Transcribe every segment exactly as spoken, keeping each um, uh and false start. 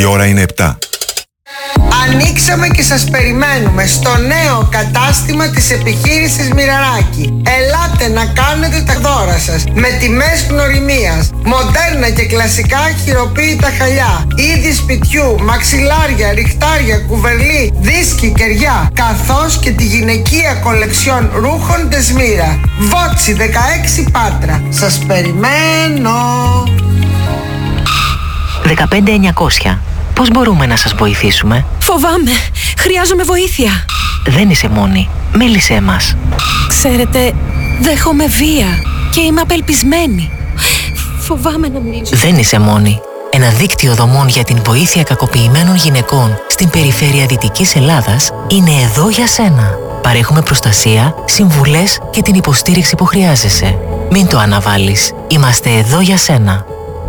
Η ώρα είναι επτά. Ανοίξαμε και σας περιμένουμε στο νέο κατάστημα της επιχείρησης Μοιραράκη. Ελάτε να κάνετε τα δώρα σας με τιμές γνωριμίας, μοντέρνα και κλασικά χειροποίητα χαλιά, είδη σπιτιού, μαξιλάρια, ριχτάρια, κουβερλί, δίσκοι, κεριά, καθώς και τη γυναικεία κολεξιόν ρούχων Δεσμύρα. Βότσι δεκαέξι Πάτρα. Σας περιμένω. δεκαπέντε εννιακόσια. Πώς μπορούμε να σας βοηθήσουμε? Φοβάμαι. Χρειάζομαι βοήθεια. Δεν είσαι μόνη. Μίλησέ μας. Ξέρετε, δέχομαι βία και είμαι απελπισμένη. Φοβάμαι να μιλήσω. Δεν είσαι μόνη. Ένα δίκτυο δομών για την βοήθεια κακοποιημένων γυναικών στην περιφέρεια Δυτικής Ελλάδας είναι εδώ για σένα. Παρέχουμε προστασία, συμβουλές και την υποστήριξη που χρειάζεσαι. Μην το αναβάλεις. Είμαστε εδώ για σένα.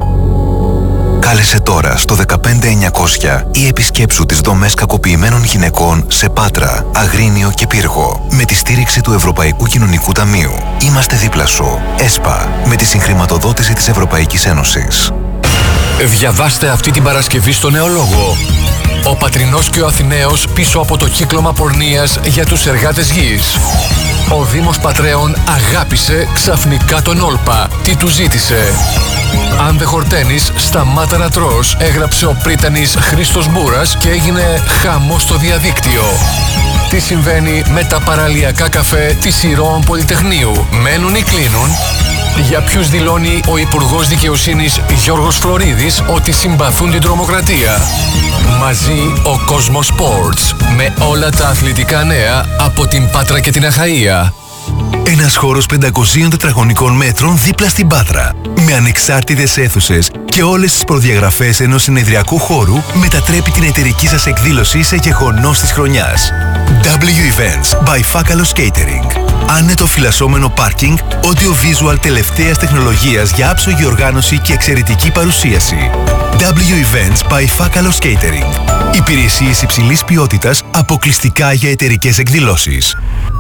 Κάλεσε τώρα στο δεκαπέντε εννιακόσια ή επισκέψου τις δομές κακοποιημένων γυναικών σε Πάτρα, Αγρίνιο και Πύργο με τη στήριξη του Ευρωπαϊκού Κοινωνικού Ταμείου. Είμαστε δίπλα σου. ΕΣΠΑ, με τη συγχρηματοδότηση της Ευρωπαϊκής Ένωσης. Διαβάστε αυτή την Παρασκευή στο Νεολόγο. Ο Πατρινός και ο Αθηναίος πίσω από το κύκλωμα πορνείας για τους εργάτες γης. Ο Δήμος Πατρέων αγάπησε ξαφνικά τον Όλπα. Τι του ζήτησε? Αν δεν χορταίνεις, σταμάτα να τρως, έγραψε ο πρίτανης Χρήστος Μπούρας και έγινε χαμός στο διαδίκτυο. Τι συμβαίνει με τα παραλιακά καφέ της Ηρώων Πολυτεχνείου? Μένουν ή κλείνουν? Για ποιους δηλώνει ο Υπουργός Δικαιοσύνης Γιώργος Φλωρίδης ότι συμπαθούν την τρομοκρατία? Μαζί ο Κόσμος Sports με όλα τα αθλητικά νέα από την Πάτρα και την Αχαΐα. Ένας χώρος πεντακοσίων τετραγωνικών μέτρων δίπλα στην Πάτρα. Με ανεξάρτητες αίθουσες και όλες τις προδιαγραφές ενός συνεδριακού χώρου μετατρέπει την εταιρική σας εκδήλωση σε γεγονός της χρονιάς. ντάμπλιου Events by Fakalos Catering. Άνετο φυλασσόμενο πάρκινγκ, audio-visual τελευταίας τεχνολογίας για άψογη οργάνωση και εξαιρετική παρουσίαση. ντάμπλιου Events by Fakalos Catering. Υπηρεσίες υψηλής ποιότητας αποκλειστικά για εταιρικές εκδηλώσεις.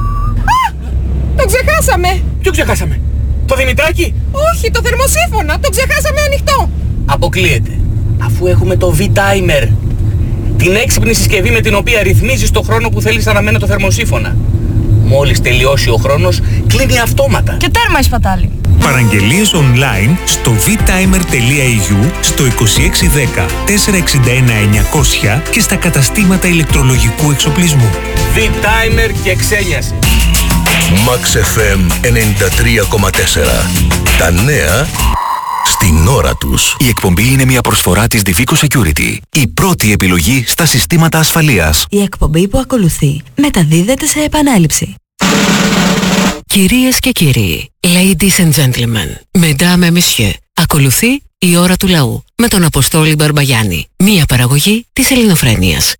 Το ξεχάσαμε! Ποιο ξεχάσαμε? Το Δημητράκη? Όχι, το θερμοσύφωνα! Το ξεχάσαμε ανοιχτό! Αποκλείεται. Αφού έχουμε το V-Timer. Την έξυπνη συσκευή με την οποία ρυθμίζεις το χρόνο που θέλεις να αναμένει το θερμοσύφωνα. Μόλις τελειώσει ο χρόνος, κλείνει αυτόματα. Και τέρμα η σπατάλη. Παραγγελίες online στο vtimer.eu, στο είκοσι έξι δέκα τετρακόσια εξήντα ένα εννιακόσια και στα καταστήματα ηλεκτρολογικού εξοπλισμού. V-Timer και ξένιασε. Max εφ εμ ενενήντα τρία κόμμα τέσσερα. Τα νέα στην ώρα τους. Η εκπομπή είναι μια προσφορά της Divico Security, η πρώτη επιλογή στα συστήματα ασφαλείας. Η εκπομπή που ακολουθεί μεταδίδεται σε επανάληψη. Κυρίες και κύριοι, ladies and gentlemen, mesdames et messieurs, ακολουθεί η ώρα του λαού με τον Αποστόλη Μπαρμπαγιάννη, μια παραγωγή της Ελληνοφρένειας.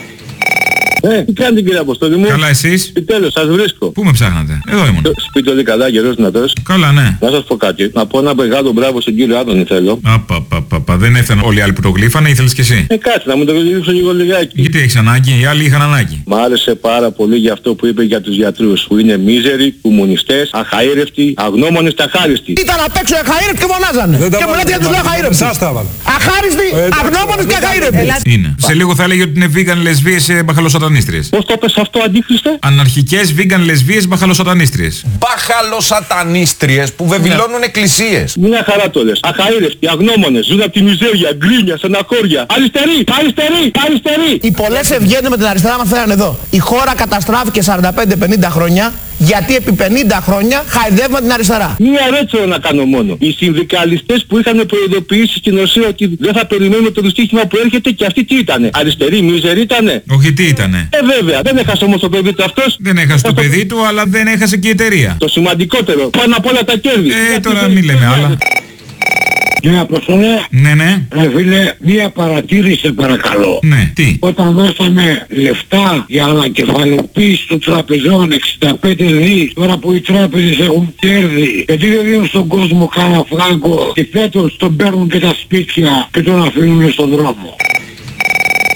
Ε, τι κάνετε κύριε Αποστόλη μου? Καλά εσείς? Επιτέλους, σας βρίσκω. Πού με ψάχνατε? Εδώ ήμουν. Σπίτι όλοι καλά, γερός δυνατός. Καλά, ναι. Να σας πω κάτι. Να πω ένα μεγάλο μπράβο στον κύριο Άδωνη θέλω. Απαπαπαπα, δεν έφτανε όλοι οι άλλοι που το γλύφανε, ήθελες κι εσύ? Ε, κάτσε να μου το γλύφω λίγο λιγάκι. Γιατί έχεις ανάγκη, οι άλλοι είχαν ανάγκη. Μ' άρεσε πάρα πολύ για αυτό που είπε για τους γιατρούς, που είναι μίζεροι, κομμουνιστές, αχαήρευτοι, αγνώμονες και αχάριστοι. Ήταν απ' έξω αχαήρευτοι και μονάζανε. Και μου λέτε για τους αχαήρευτους. Αχάριστοι, αγνώμονες και αχαήρευτοι. Είναι. Σε λίγο θα έλεγε ότι είναι vegan λεσβείες μπαχαλοσατανίστριες. Πώς το πες αυτό, αντίχριστε? Αναρχικές vegan λεσβείες μπαχαλοσατανίστριες. Μπαχαλοσατανίστριες που βεβηλώνουν εκκλησίες. Μια χαρά το λες. Αχαήρευτοι, αγνώμονες, ζουν από τη μιζέρια, γκρίνια, στεναχώρια. Αριστεροί, αριστεροί, αριστεροί. Οι πολλές ευγένειες με την αριστερά μας φέραν εδώ. Η χώρα καταστράφηκε σαράντα πέντε πενήντα χρόνια γιατί επί πενήντα χρόνια χαϊδεύουμε την αριστερά. Μία ερώτηση να κάνω μόνο. Οι συνδικαλιστές που είχαν προειδοποιήσει στην ουσία ότι δεν θα περιμένουμε το δυστύχημα που έρχεται και αυτοί τι ήτανε? Αριστεροί, μίζεροι ήτανε? Όχι, τι ήτανε? Ε, βέβαια. Δεν έχασε όμως το παιδί του αυτός. Δεν έχασε το παιδί του, αλλά δεν έχασε και η εταιρεία. Το σημαντικότερο, πάνω απ' όλα τα κέρδη. Ε, τώρα μην λέμε άλλα. Κύριε Αποστολέ, ναι, ναι. Ρε φίλε, μία παρατήρηση παρακαλώ. Ναι, τι? Όταν δώσαμε λεφτά για ανακεφαλοποίηση των τραπεζών εξήντα πέντε δις, τώρα που οι τράπεζες έχουν κέρδη, γιατί δεν δίνουν στον κόσμο κάνα φράγκο και φέτος τον παίρνουν και τα σπίτια και τον αφήνουν στον δρόμο?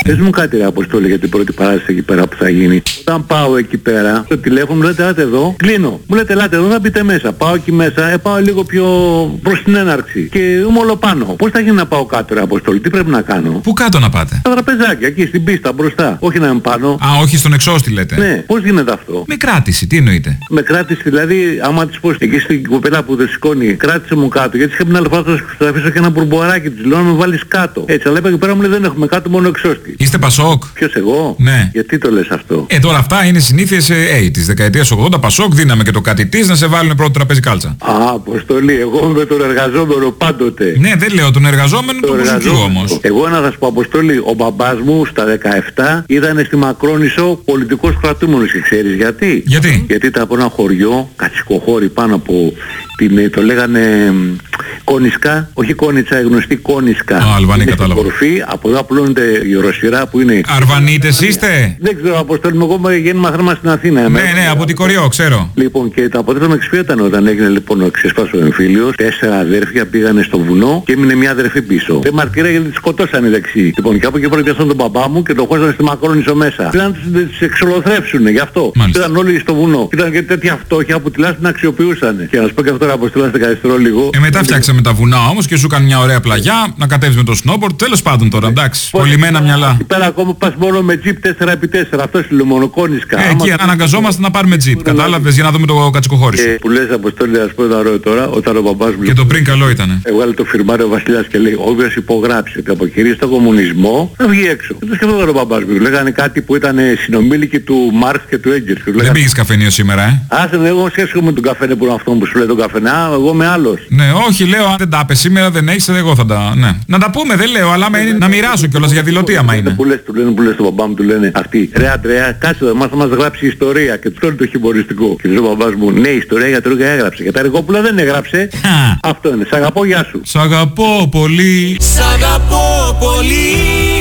Πες μου κάτι ρε Αποστόλη για την πρώτη παράσταση εκεί πέρα που θα γίνει. Όταν πάω εκεί πέρα, στο τηλέφωνο μου λέτε ελάτε εδώ, κλείνω. Μου λέτε ελάτε εδώ, θα μπείτε μέσα. Πάω εκεί μέσα, ε, πάω λίγο πιο προς την έναρξη. Και είμαι όλο πάνω. Πώς θα γίνει να πάω κάτω ρε Αποστόλη, τι πρέπει να κάνω? Πού κάτω να πάτε? Στα τραπεζάκια, εκεί στην πίστα μπροστά. Όχι να είμαι πάνω. Α, όχι στον εξώστη λέτε. Ναι, πώς γίνεται αυτό? Με κράτηση, τι εννοείτε? Με κράτηση δηλαδή, άμα της πω εκεί στην κοπέλα που δεν σηκώνει, κράτησε μου κάτω. Γιατί είχα μια άλλη φορά θα αφήσω και ένα μπουρμποράκι της, λέω να με βάλεις κάτω. Έτσι, αλλά είπα και πέρα μου λέει δεν έχουμε κάτω, μόνο εξώστη. Είστε Πασόκ? Ποιος εγώ? Ναι. Γιατί το λες αυτό? Ε, τώρα αυτά είναι συνήθειες ε, της δεκαετίας ογδόντα. Πασόκ, δίναμε και το κάτι της να σε βάλουν πρώτο τραπέζι κάλτσα. Α, Αποστολή, εγώ με τον εργαζόμενο πάντοτε. Ναι, δεν λέω τον εργαζόμενο, τον προσωπικό όμως. Εγώ να σας πω Αποστολή, ο μπαμπάς μου στα δεκαεπτά ήταν στη Μακρόνησο πολιτικός κρατούμενος και ξέρεις γιατί? Γιατί? Γιατί ήταν από ένα χωριό, κατσικοχώρι πάνω από την, το λέγανε Κόνισκα, όχι Κόνιτσα, γνωστή Κόνισκα. Α, Αλβανή κατάλαβα. Κορφή, από εδώ απλώνεται η Ρωσιρά που είναι... Αρβανίτες είστε? Δεν ξέρω, Αποστόλη, εγώ με γέννημα θρέμα στην Αθήνα. Ναι, ναι, ναι, από την Κοριό, ξέρω. Λοιπόν, και το αποτέλεσμα εξ ποιο ήταν όταν έγινε λοιπόν ο ξεσπάσος ο εμφύλιος, τέσσερα αδέρφια πήγανε στο βουνό και έμεινε μια αδερφή πίσω. Δεν μαρτυρά γιατί τις σκοτώσανε οι δεξιοί. Λοιπόν, και από εκεί πέρα πιάσαν τον μπαμπά μου και τον χώσανε στη Μακρόνησο μέσα. Πήγαν να τις εξολοθρέψουνε γι' αυτό. Ήταν όλοι στο βουνό. Ήταν και τέτοια φτώχεια που τουλάχιστον αξιοποιούσαν. Και να σου πω και αυτό τώρα, Αποστόλη, να σε καθυστερώ λίγο. Ε, μετά φτιάξαμε τα βουνά όμως και σου έκανε μια ωραία πλαγιά να κατέβεις με το snowboard. Τέλος πάντων τώρα, εντάξει. Πολυμένα μυαλά. Εκεί πέρα ακόμα πας μόνο με τζιπ τέσσερα επί τέσσερα. Αυτό είναι μονοκόνισκα. Ε, εκεί αναγκαζόμαστε να πάρουμε τζιπ. Κατάλαβες, για να δούμε το κατσικοχώρι σου. Ε, που λες Αποστόλη, να σου πω τώρα, όταν ο μπαμπάς μου... Και το πριν καλό ήτανε. Έβγαλε το φιρμάριο ο Βασιλιάς και λέει, όποιος υπογράψει ότι αποκηρύσει τον κομμουνισμό, θα βγει έξω. Και το σκεφτόταν ο μπαμπάς μου. Λέγανε κάτι που ήταν συνομήλικοι του Μάρξ και του Έγκελς. Δεν πήγες καφενείο σήμερα, ε. Άσε με, εγώ σχέση με τον καφενέ που είναι αυτό που σου λέει τον καφενέ, α, εγώ είμαι άλλος. Ναι, όχι, λέω, αν δεν τα πες σήμερα δεν έχεις, εγώ θα τα... Ναι. Να τα πούμε, δεν λέω, αλλά είναι, να μοιράσω κιόλας για δηλωτή άμα είναι. Που λες, του λένε, που λες στον μπαμπά μου, του λένε αυτοί, ρε Αντρέα, κάτσε εδώ, μας θα μας γράψει ιστορία και του το χιουμοριστικό. Και του ο μπαμπάς μου, ναι, ιστορία για τρίγκα έγραψε. Για τα Ρικόπουλα δεν έγραψε. Αυτό είναι, σ' αγαπώ, γεια σου. Σ' αγαπώ πολύ. Σ' αγαπώ πολύ.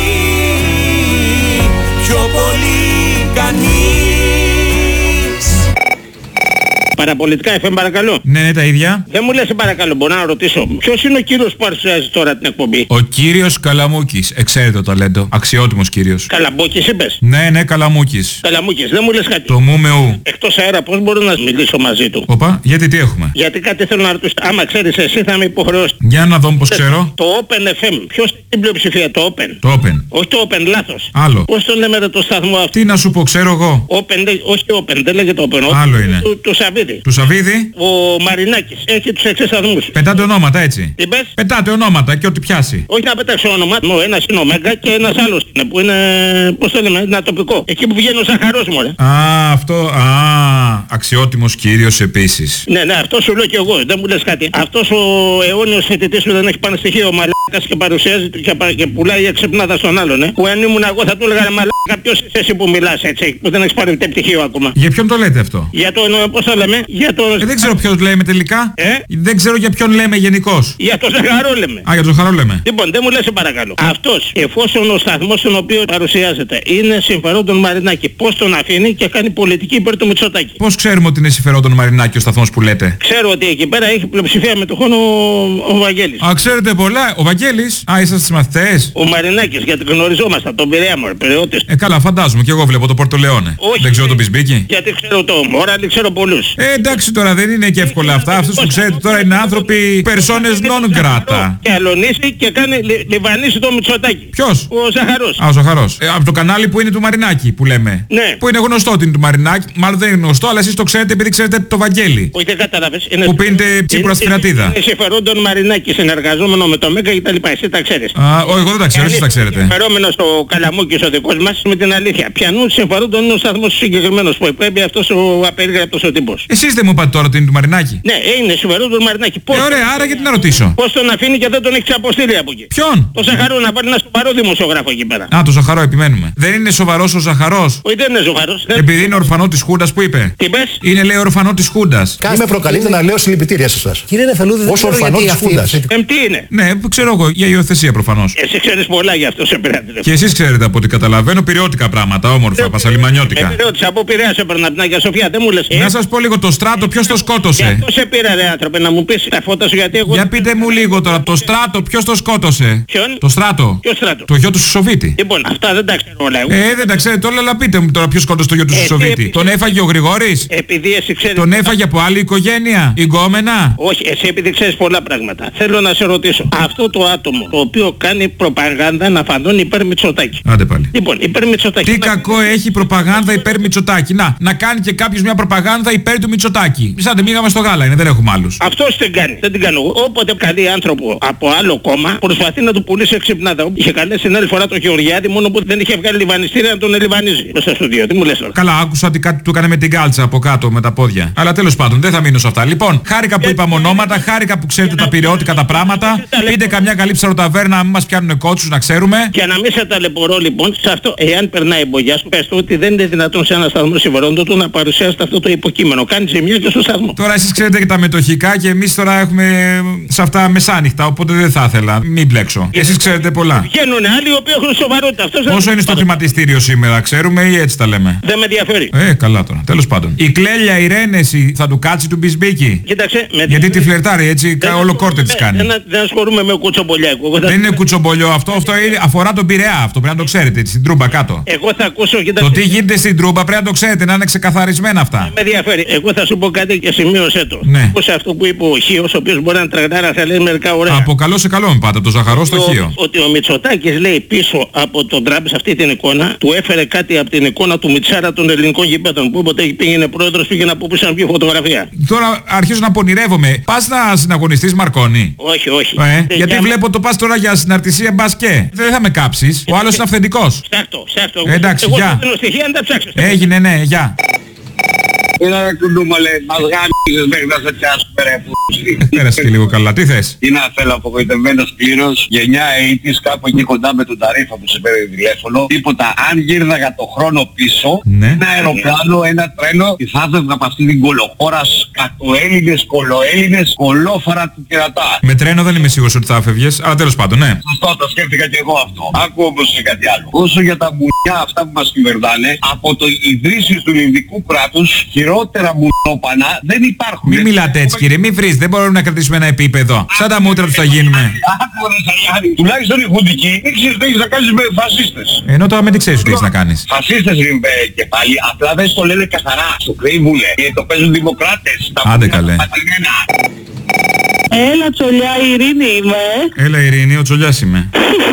Πιο πολύ κανείς. Παραπολιτικά εφ εμ παρακαλώ. Ναι, ναι, τα ίδια. Δεν μου λες σε παρακαλώ, μπορώ να ρωτήσω. Ποιος είναι ο κύριος που παρουσιάζει τώρα την εκπομπή? Ο κύριος Καλαμούκης. Εξαίρετο ταλέντο. Αξιότιμος κύριος. Καλαμπούκης είπες? Ναι, ναι, Καλαμούκης. Καλαμούκης, δεν μου λες κάτι. Το μου με ου. Εκτός αέρα πώς μπορώ να μιλήσω μαζί του? Οπα, γιατί τι έχουμε? Γιατί κάτι θέλω να ρωτήσω. Άμα ξέρεις εσύ θα με υποχρεώσει. Για να δω πως ξέρω. Το Open εφ εμ. Ποιος είναι την πλειοψηφία? Το Open. Το Open. Όχι το Open, λάθος. Άλλο. Πώς το λέμε ρε, το σταθμό αυτό? Τι να σου πω, ξέρω εγώ. Open, όχι Open, δεν λέγεται Open. Άλλο είναι. Του, του Σαββίδη. Του Σαββίδη. Ο Μαρινάκης έχει τους εξής σταθμούς. Πετάτε ονόματα έτσι. Τι πες? Πετάτε ονόματα και ό,τι πιάσει. Όχι να πετάξω όνομα. Ο ένας είναι ο Μέγκα και ένας άλλος είναι που είναι, πώς το λέμε, ένα τοπικό. Εκεί που βγαίνει ο Σαχαρός μου, ρε. Α, αυτό, α, αξιότιμος κύριος επίσης. Ναι, ναι, αυτό σου λέω και εγώ, δεν μου λες κάτι. Αυτός ο αιώνιος φοιτητής που δεν έχει πάνω στοιχείο, ο μαλάκας και παρουσιάζει και, πα, και πουλάει εξυπνάδα στον άλλον, ε. Που αν ήμουν εγώ θα του έλεγα μαλάκα, ποιος είσαι εσύ που μιλάς έτσι, που δεν έχεις πάρει ούτε πτυχίο ακόμα. Για ποιον το λέτε αυτό? Για τον, πώς το λέμε, για τον... Ε, δεν ξέρω ποιος λέμε τελικά. Ε? Δεν ξέρω για ποιον λέμε γενικώς. Για τον Ζαχαρό λέμε. Α, για τον Ζαχαρό λέμε. Λοιπόν, δεν μου λες σε παρακαλώ. Αυτός, εφόσον ο σταθμός στον οποίο παρουσιάζεται είναι συμφερόντων Μαρινάκη, πώς τον αφήνει και κάνει πολιτική υπέρ του Μητσοτάκη? Πώς ξέρουμε ότι είναι συμφερόντων Μαρινάκη ο σταθμός που λέτε? Ξέρω ότι εκεί πέρα έχει πλειοψηφία μετοχών ο, ο Βαγγέλης. Α, ξέρετε πολλά. Ο Βαγγέλης. Α, είσαστε μαθητές. Ο Μαρινάκης, γιατί γνωριζόμαστε από τον Πειραιά μου, Πειραιώτης. Ε, καλά, φαντάζομαι και εγώ βλέπω το Πορτολεόνε. Όχι. Δεν ξέρω τον Πισμπίκη. Γιατί ξέρω το Μόραλι, ξέρω πολλούς. Ε, εντάξει τώρα δεν είναι και εύκολα αυτά. Αυτούς που ξέρετε τώρα είναι άνθρωποι personas non grata. Και αλωνίσει και κάνει λι, λιβανίσει το Μητσοτάκη. Ποιος? Ο Ζαχαρός. Α, ο Ζαχαρός. Ε, από το κανάλι που είναι του Μαρινάκη που λέμε. Ναι. Που είναι γνωστό ότι είναι του Μαρινάκη. Μάλλον δεν είναι γνωστό, αλλά εσείς το ξέρετε επειδή ξέρετε το Βαγγέλη. Όχι, δεν κατάλαβες. Είναι... Που πίνετε τσίπουρα στη Φυρατίδα. Είναι συμφερόντων Μαρινάκη, συνεργαζόμενο με το Μέγκα κτλ. Εσύ τα ξέρεις. Α, ο, εγώ δεν τα ξέρω, εσείς τα ξέρετε. Συμφερόμενος ο Καλαμούκης ο δικός μας με την αλήθεια. Πιανού συμφερόντων είναι ο σταθμός συγκεκριμένος που επέμπει αυτός ο απερίγραπτος ο τύπος. Εσείς δεν μου είπατε τώρα ότι είναι του Μαρινάκη? Ναι, είναι συμφερόντων Μαρινάκη. Ε, ωραία, άρα γιατί να ρωτήσω. Πώς τον αφήνει και δεν τον έχει ξαποστείλει από εκεί? Ποιον? Το Ζαχαρό, να πάρει ένα σοβαρό δημοσιογράφο εκεί πέρα. Α, το Ζαχαρό επιμένουμε. Δεν είναι σοβαρός ο Ζαχαρός? Όχι, δεν είναι σοβαρός. Επειδή είναι ορφανό της Χούντας που είπε. Τι πες? Είναι λέει ορφανό της Χούντας. Μη με προκαλείτε να λέω συλληπιτήρια σε εσάς. Κύριε Νεφελούδη, δεν ξέρω γιατί αυτή. Εμ, τι είναι? Ναι, ξέρω εγώ, για υιοθεσία προφανώς. Εσύ ξέρεις πολλά για αυτό σε Πειραιά. Και εσείς ξέρετε από ό,τι καταλαβαίνω πειριώτικα πράγματα, όμορφα, πασαλιμανιώτικα. Ε, από Πειραιά σε έπαιρνα από την Αγία Σοφιά, δεν μου λες. Να σας πω λίγο το Στράτο ποιος το σκότωσε? Αυτό σε πήρα ρε άνθρωπε να μου πεις τα φώτα σου γιατί εγώ... Για πείτε μου λίγο τώρα, το Στράτο ποιος το σκότωσε? Ποιον? Το Στράτο. Ποιο Στράτο? Το γιο του Σουσοβίτη. Λοιπόν, αυτά δεν τα ξέρω όλα εγώ. Ε, δεν τα ξέρετε όλα, αλλά πείτε μου τώρα ποιος σκότωσε το γιο του Ε, Σουσοβίτη. τι- Τον έφαγε ο Γρηγόρης? Επειδή εσύ ξέρεις... Τον έφαγε από άλλη οικογένεια? Η γκόμενα? Όχι, εσύ επειδή ξέρεις πολλά πράγματα. Θέλω να σε ρωτήσω. Αυτό το άτομο το οποίο κάνει προπαγάνδα να φανώνει υπέρ Μητσοτάκη. Άντε πάλι. Λοιπόν, υπέρ Μητσοτάκη. Τι κακό έχει η προπαγάνδα υπέρ Μητσοτάκη? Να, να κάνει και κάποιος μια προπαγάνδα υπέρ του Μητσοτάκη. Σαν τη μήγαμε στο γάλα είναι, δεν έχουμε άλλους. Αυτός δεν κάνει. Δεν την κάνω εγώ. Όποτε καλεί άνθρωπο από άλλο κόμμα προσπαθεί να του πουλήσει εξυπνάδα. Είχε καλέσει την άλλη φορά τον Γεωργιάδη μόνο που δεν είχε βγάλει λιβανιστήρια να τον ελιβανίζει. Μέσα στο δύο. Τι μου λες τώρα? Καλά, άκουσα ότι κάτι του έκανε με την κάλτσα από κάτω με τα πόδια. Αλλά τέλος πάντων δεν θα μείνω σε αυτά. Λοιπόν, χάρηκα που είπαμε ονόματα, χάρηκα που ξέρετε τα πυρεώτικα τα πράγματα. Πείτε καμιά καλή ψαροταβέρνα να μην μας πιάνουν κότσους να ξέρουμε. Για να μην σε ταλαιπωρώ λοιπόν, σε αυτό, εάν περνάει η μπογιά σου, πες του ότι δεν είναι δυνατόν σε ένα σταθμό συμφερόντων του να παρουσιάσετε αυτό το υποκείμενο. Κάνει ζημιά και στο σταθμό. Τώρα εσείς ξέρετε και τα μετοχικά και εμείς τώρα έχουμε σε αυτά μεσάνυχτα, οπότε δεν θα ήθελα. Μην μπλέξω. Εσείς ξέρετε πολλά. Βγαίνουν άλλοι οι οποίοι έχουν σοβαρότητα. Αυτός δεν... Πόσο είναι στο χρηματιστήριο σήμερα, ξέρουμε ή έτσι τα λέμε? Δεν με ενδιαφέρει. Ε, καλά τώρα. Τέλος πάντων. Η Κλέλια η Ρένεση θα του κάτσει του Μπισμπίκη? Κοίταξε, με... Γιατί τη φλερτάρει έτσι, κα- όλο κόρτε της κάνει. Δεν, δεν ασχολούμαι με κουτσομπολιάκο. Θα... Δεν είναι κουτσομπολιό αυτό, αυτό είναι, αφορά τον Πειραιά. Αυτό πρέπει να το ξέρετε, έτσι, στην Τρούμπα κάτω. Εγώ θα ακούσω, κοίταξε. Το τι γίνεται στην Τρούμπα πρέπει να το ξέρετε, να είναι ξεκαθαρισμένα αυτά. Με ενδιαφέρει. Εγώ θα σου πω κάτι και σημείωσέ το. Ναι. Όπως αυτό που είπε ο Χίος, ο οποίος μπορεί να τραγουδάρα θα λέει μερικά ωραία. Από καλό σε καλό με πάτε, το ζαχαρό στο Ο- χείο. Ότι ο Μητσοτάκης λέει πίσω από τον Τραμπ σε αυτή την εικόνα, του έφερε κάτι από την εικόνα του Μιτσάρα των ελληνικών γηπέδων. Που όποτε πήγαινε πρόεδρος πήγαινε από πίσω να βγει φωτογραφία. Τώρα αρχίζω να πονηρεύομαι. Πας να συναγωνιστείς Μαρκόνη? Όχι, όχι. Ε, Ε, γιατί για- βλέπω το πας τώρα για συναρτησία μπασκέ. Δεν θα με κάψεις. Ο άλλος είναι αυθεντικός. Ψάχτο, ψάχτο. Ε, εντάξει, Εγώ γεια. σου δίνω στοιχεία, αν τα ψάξεις. Έγινε, ναι, γεια. Ένα ρε κουντούμαλε, μας γάμισες μέχρι να σε πιάσουμε ρε πούστη. Πέρασε και λίγο καλά. Τι θες? Τι να θέλω, απογοητευμένος πλήρως, γενιά ογδόντα κάπου εκεί κοντά με τον Ταρίφα που σε παίρνει τηλέφωνο. Τίποτα, αν γύρναγα το χρόνο πίσω, Ναι. ένα αεροπλάνο, ένα τρένο, και θα έφευγα από αυτή την κολοχώρα, σκατοέλληνες, κολοέλληνες, κολόφαρα του κερατά. Με τρένο δεν είμαι σίγουρος ότι θα έφευγες, αλλά τέλος πάντων, ναι. Σωστό, το σκέφτηκα και εγώ αυτό. Άκου όμως και κάτι άλλο. Όσο για τα μουνιά αυτά που μας κυβερνάνε, από το ιδρύσεις του ελληνικού κράτους, χειρότερα μουνόπανα δεν υπάρχουν. Μην μιλάτε έτσι κύριε, μην βρεις, δεν μπορούμε να κρατήσουμε ένα επίπεδο. Σαν τα μούτρα τους θα γίνουμε. Άκου ρε Σαγιάννη, τουλάχιστον οι χουντικοί δεν ξέρεις τι έχεις να κάνεις με φασίστες. Ενώ τώρα με τι ξέρεις τι έχεις να κάνεις. Φασίστες είναι και πάλι, απλά δεν στο λένε καθαρά, στο κρύβουνε και το παίζουν δημοκράτες. Τα Άντε μουνιά καλέ. πατριμένα. Έλα Τσολιά, η Ειρήνη είμαι. Έλα Ειρήνη, ο Τσολιάς είμαι.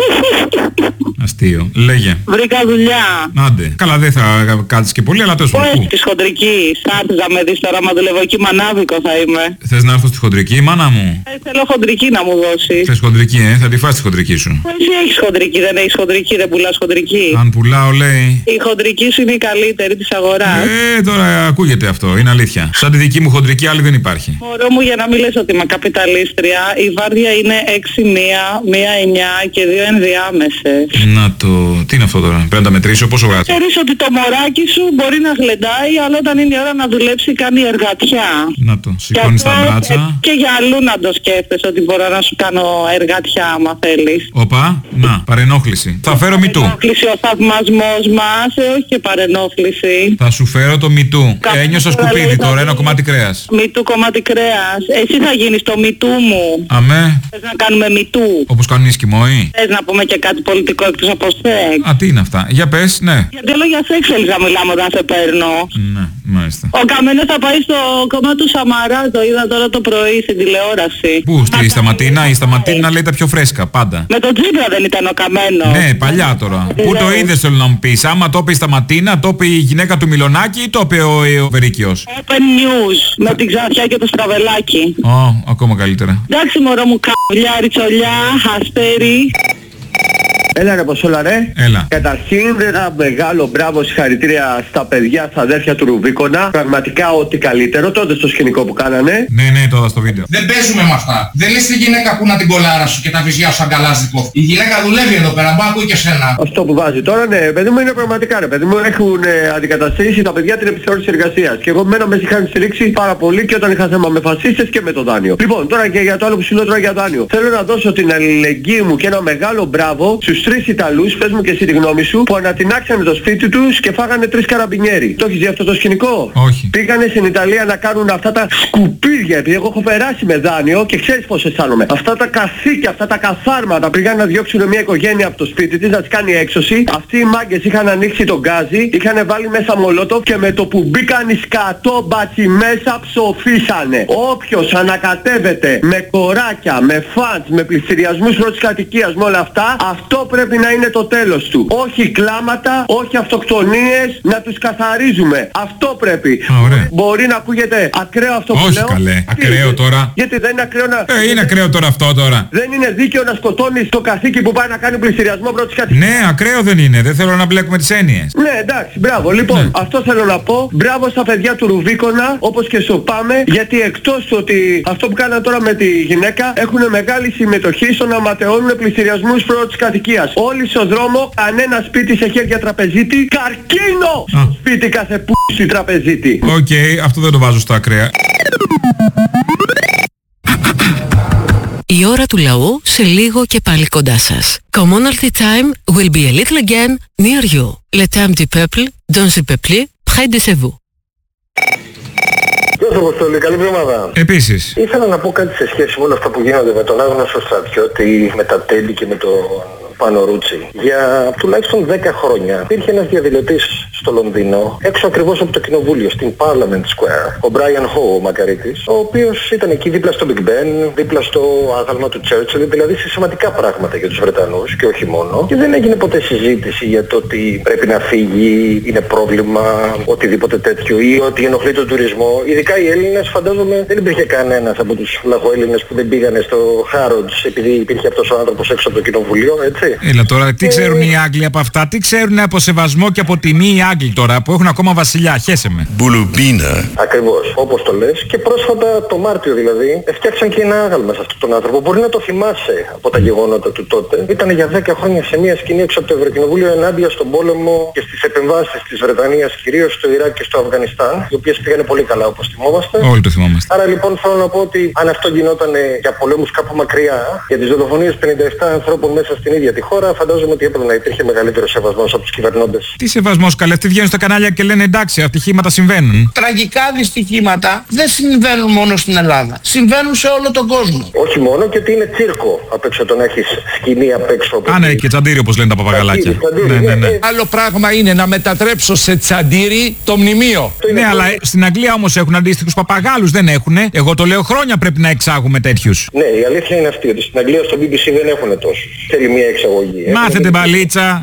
Αστείο. Λέγε. Βρήκα δουλειά. Άντε. Καλά δεν θα κάτσεις και πολύ, αλλά τέλος Πού πάντων. έχεις της χοντρικής? Θα έρθεις να με δεις τώρα, μα δουλεύω εκεί μανάβικο θα είμαι. Θες να έρθω στη χοντρική, μάνα μου? Ε, θέλω χοντρική να μου δώσεις. Θες χοντρική, ε, θα τη φας τη χοντρική σου. Εσύ έχεις χοντρική, δεν έχεις χοντρική, δεν πουλάς χοντρική. Αν πουλάω λέει. Η χοντρική σου είναι η καλύτερη της αγοράς. Ε, τώρα ακούγεται αυτό, είναι αλήθεια. Σαν τη δική μου χοντρική άλλη δεν υπάρχει. Μωρό μου, για να μην λες ότι είμαι καπιταλίστρια, η βάρδια είναι έξι μία, μία εννιά και δύο ενδιάμεσες. Να το... Τι είναι αυτό τώρα, πρέπει να τα μετρήσω, πόσο βγάζει. Ξέρεις ότι το μωράκι σου μπορεί να γλεντάει, αλλά όταν είναι η ώρα να δουλέψει κάνει εργατιά. Να το, σηκώνεις τα μπράτσα. ε, και για αλλού να το σκέφτεσαι ότι μπορώ να σου κάνω εργατιά άμα θέλεις. Οπα, να, παρενόχληση. Θα φέρω μητού. Παρενόχληση ο θαυμασμός μας, ε, όχι και παρενόχληση. Θα σου φέρω το μητού. Κάπου Ένιωσα τώρα σκουπίδι λέει, τώρα, θα ένα δει- κομμάτι κρέας. Μητού κομμάτι κρέας. Εσύ θα γίνεις το μητού μου. Αμέ, Θες να κάνουμε μητού. όπως κάνουν οι Εσκιμόοι. Θες να πούμε και κάτι πολιτικό εκτός από σεξ. Α, τι είναι αυτά. Για πες, ναι. Γιατί όλο για σεξ θέλεις να μιλάμε όταν σε παίρνω. Ναι, μάλιστα. Ο Καμένος θα πάει στο κομμάτι του Σαμαρά, το είδα τώρα το πρωί στην τηλεόραση. Πού, στη Σταματίνα, η Σταματίνα λέει τα πιο φρέσκα, πάντα. Με τον Τζίπρα δεν ήταν ο Καμένος. Ναι, παλιά τώρα. Πού το είδες θέλω να μου πεις. Άμα το είπε η Σταματίνα, το είπε η γυναίκα του Μιλονάκη ή το είπε ο, ο Βερίκιος. Open News με την Ξανθιά και το Στραβελάκι. Ω, ακόμα καλύτερα. Εντάξει μωρό μου, καβλιά, ριτσολιά, αστέρι. Έλα ρε Ποσόλα ρε. Έλα. Καταρχήν ένα μεγάλο μπράβο, συγχαρητήρια στα παιδιά, στα αδέρφια του Ρουβίκονα. Πραγματικά ό,τι καλύτερο τότε στο σκηνικό που κάνανε. Ναι, ναι, το είδα στο βίντεο. Δεν παίζουμε με αυτά. Δεν λες τη γυναίκα που να την κολάρα σου και τα βυζιά σου αγκαλάζικο. Η γυναίκα δουλεύει εδώ πέρα, μου ακούει και σένα. Αυτό που βάζει τώρα, ναι, παιδί μου είναι πραγματικά ρε παιδί μου. Έχουν ε, αντικαταστήσει τα παιδιά την επιθεώρηση εργασίας. Και εγώ μένα με είχαν στηρίξει πάρα πολύ και όταν είχα θέμα με φασίστες και με το δάνειο. Λοιπόν, τώρα και για το άλλο που σου λέω τώρα για δάνειο. Θέλω να δώσω την αλληλεγγύη μου και ένα μεγάλο μπράβο στους τρεις Ιταλούς, πες μου και εσύ τη γνώμη σου, που ανατινάξανε το σπίτι τους και φάγανε τρεις καραμπινιέρι. Το έχεις δει αυτό το σκηνικό? Όχι. Πήγανε στην Ιταλία να κάνουν αυτά τα σκουπίδια, επειδή εγώ έχω περάσει με δάνειο και ξέρεις πώς αισθάνομαι. Αυτά τα καθήκια, αυτά τα καθάρματα, πήγαν να διώξουν μια οικογένεια από το σπίτι της, να της κάνει έξωση. Αυτοί οι μάγκες είχαν ανοίξει τον γκάζι, είχαν βάλει μέσα μολότοφ και με το που μπήκαν οι σκατόμπατσοι μέσα ψοφήσανε. Όποιος ανακατεύεται με κοράκια, με φαντς, με πληστηριασμούς πρώτης κατοικίας, με όλα αυτά, αυτό πρέπει να είναι το τέλος του. Όχι κλάματα, όχι αυτοκτονίες, να τους καθαρίζουμε. Αυτό πρέπει. Α, ωραία. Μπορεί να ακούγεται ακραίο αυτό που όχι λέω. καλέ, ακραίο τώρα. Γιατί δεν είναι ακραίο να... Ε, είναι ακραίο τώρα αυτό τώρα. Δεν είναι δίκαιο να σκοτώνεις το καθήκη που πάει να κάνει πληστηριασμό πρώτης κατοικίας. Ναι, ακραίο δεν είναι. Δεν θέλω να μπλέκουμε τις έννοιες. Ναι, εντάξει, μπράβο. Λοιπόν, ναι. αυτό θέλω να πω. Μπράβο στα παιδιά του Ρουβίκονα, όπως και στο Πάμε, γιατί εκτός του ότι αυτό που κάνανε τώρα με τη γυναίκα έχουν μεγάλη συμμετοχή στο να ματαιώνουν πληστηριασμούς πρώτης κατοικίας. Όλοι στο δρόμο, κανένα σπίτι σε χέρια τραπεζίτη, καρκίνο στο σπίτι κάθε πούσι τραπεζίτη. Οκ, okay, αυτό δεν το βάζω στα ακραία. Η ώρα του λαού σε λίγο και πάλι κοντά σας. Commonalty time will be a little again near you. Le temps du peuple, dans le peuple, près de chez vous. Γεια σας Αποστόλη, καλή εβδομάδα. Επίσης. Ήθελα να πω κάτι σε σχέση με όλα αυτά που γίνονται με τον άγνωστο στρατιώτη, με τα τέλη και με το Πάνο Ρούτσι. Για τουλάχιστον δέκα χρόνια υπήρχε ένας διαδηλωτής στο Λονδίνο, έξω ακριβώς από το κοινοβούλιο, στην Parliament Square, ο Brian Ho, ο μακαρίτης, ο οποίος ήταν εκεί δίπλα στο Big Ben, δίπλα στο άγαλμα του Churchill, δηλαδή σε σημαντικά πράγματα για τους Βρετανούς και όχι μόνο. Και δεν έγινε ποτέ συζήτηση για το ότι πρέπει να φύγει, είναι πρόβλημα, οτιδήποτε τέτοιο, ή ότι ενοχλεί τον τουρισμό. Ειδικά οι Έλληνες, φαντάζομαι δεν υπήρχε κανένας από τους λαχοέλληνες που δεν πήγανε στο Harrods επειδή υπήρχε αυτός ο άνθρωπος έξω από το κοινοβουλίο, έτσι. Έλα τώρα, τι ξέρουν οι Άγγλοι από αυτά, τι ξέρουν από σεβασμό και από τιμή οι Άγγλοι τώρα που έχουν ακόμα βασιλιά, χέσε με. Μπουλουμπίνα. Ακριβώς, όπως το λες. Και πρόσφατα, το Μάρτιο δηλαδή, φτιάξαν και ένα άγαλμα σε αυτόν τον άνθρωπο. Μπορεί να το θυμάσαι από τα γεγονότα του τότε. Ήταν για δέκα χρόνια σε μια σκηνή έξω από το Ευρωκοινοβούλιο ενάντια στον πόλεμο και στις επεμβάσεις της Βρετανίας, κυρίως στο Ιράκ και στο Αφγανιστάν, οι οποίες πήγανε πολύ καλά όπως θυμόμαστε. Όλοι το θυμόμαστε. Άρα λοιπόν θέλω να πω ότι αν αυτό γινόταν για πολέμους κάπου μακριά, για τις δολοφονίες πενήντα επτά ανθρώπων μέσα στην ίδια τη χώρα, φαντάζομαι ότι έπρεπε να υπήρχε μεγαλύτερο σεβασμός από τους κυβερνώντες. Τι σεβασμός καλέ, αυτοί βγαίνουν στα κανάλια και λένε εντάξει, ατυχήματα συμβαίνουν. Τραγικά δυστυχήματα δεν συμβαίνουν μόνο στην Ελλάδα. Συμβαίνουν σε όλο τον κόσμο. Όχι μόνο, και ότι είναι τσίρκο απ' έξω το να έχεις σκηνή απ' έξω. Α, ναι, και τσαντήρι όπως λένε τα παπαγαλάκια. Ναι, ναι, ναι. Άλλο πράγμα είναι να μετατρέψω σε τσαντήρι το μνημείο. Ναι, αλλά στην Αγγλία όμως έχουν αντίστοιχους παπαγάλους, δεν έχουνε. Εγώ το λέω χρόνια πρέπει να εξάγουμε τέτοιους. Ναι, η αλήθεια είναι αυτή, ότι στην Αγγλία στο μπι μπι σι δεν έχουν τόσους. Θέλει μια εξαγωγή. Μάθετε μπαλίτσα.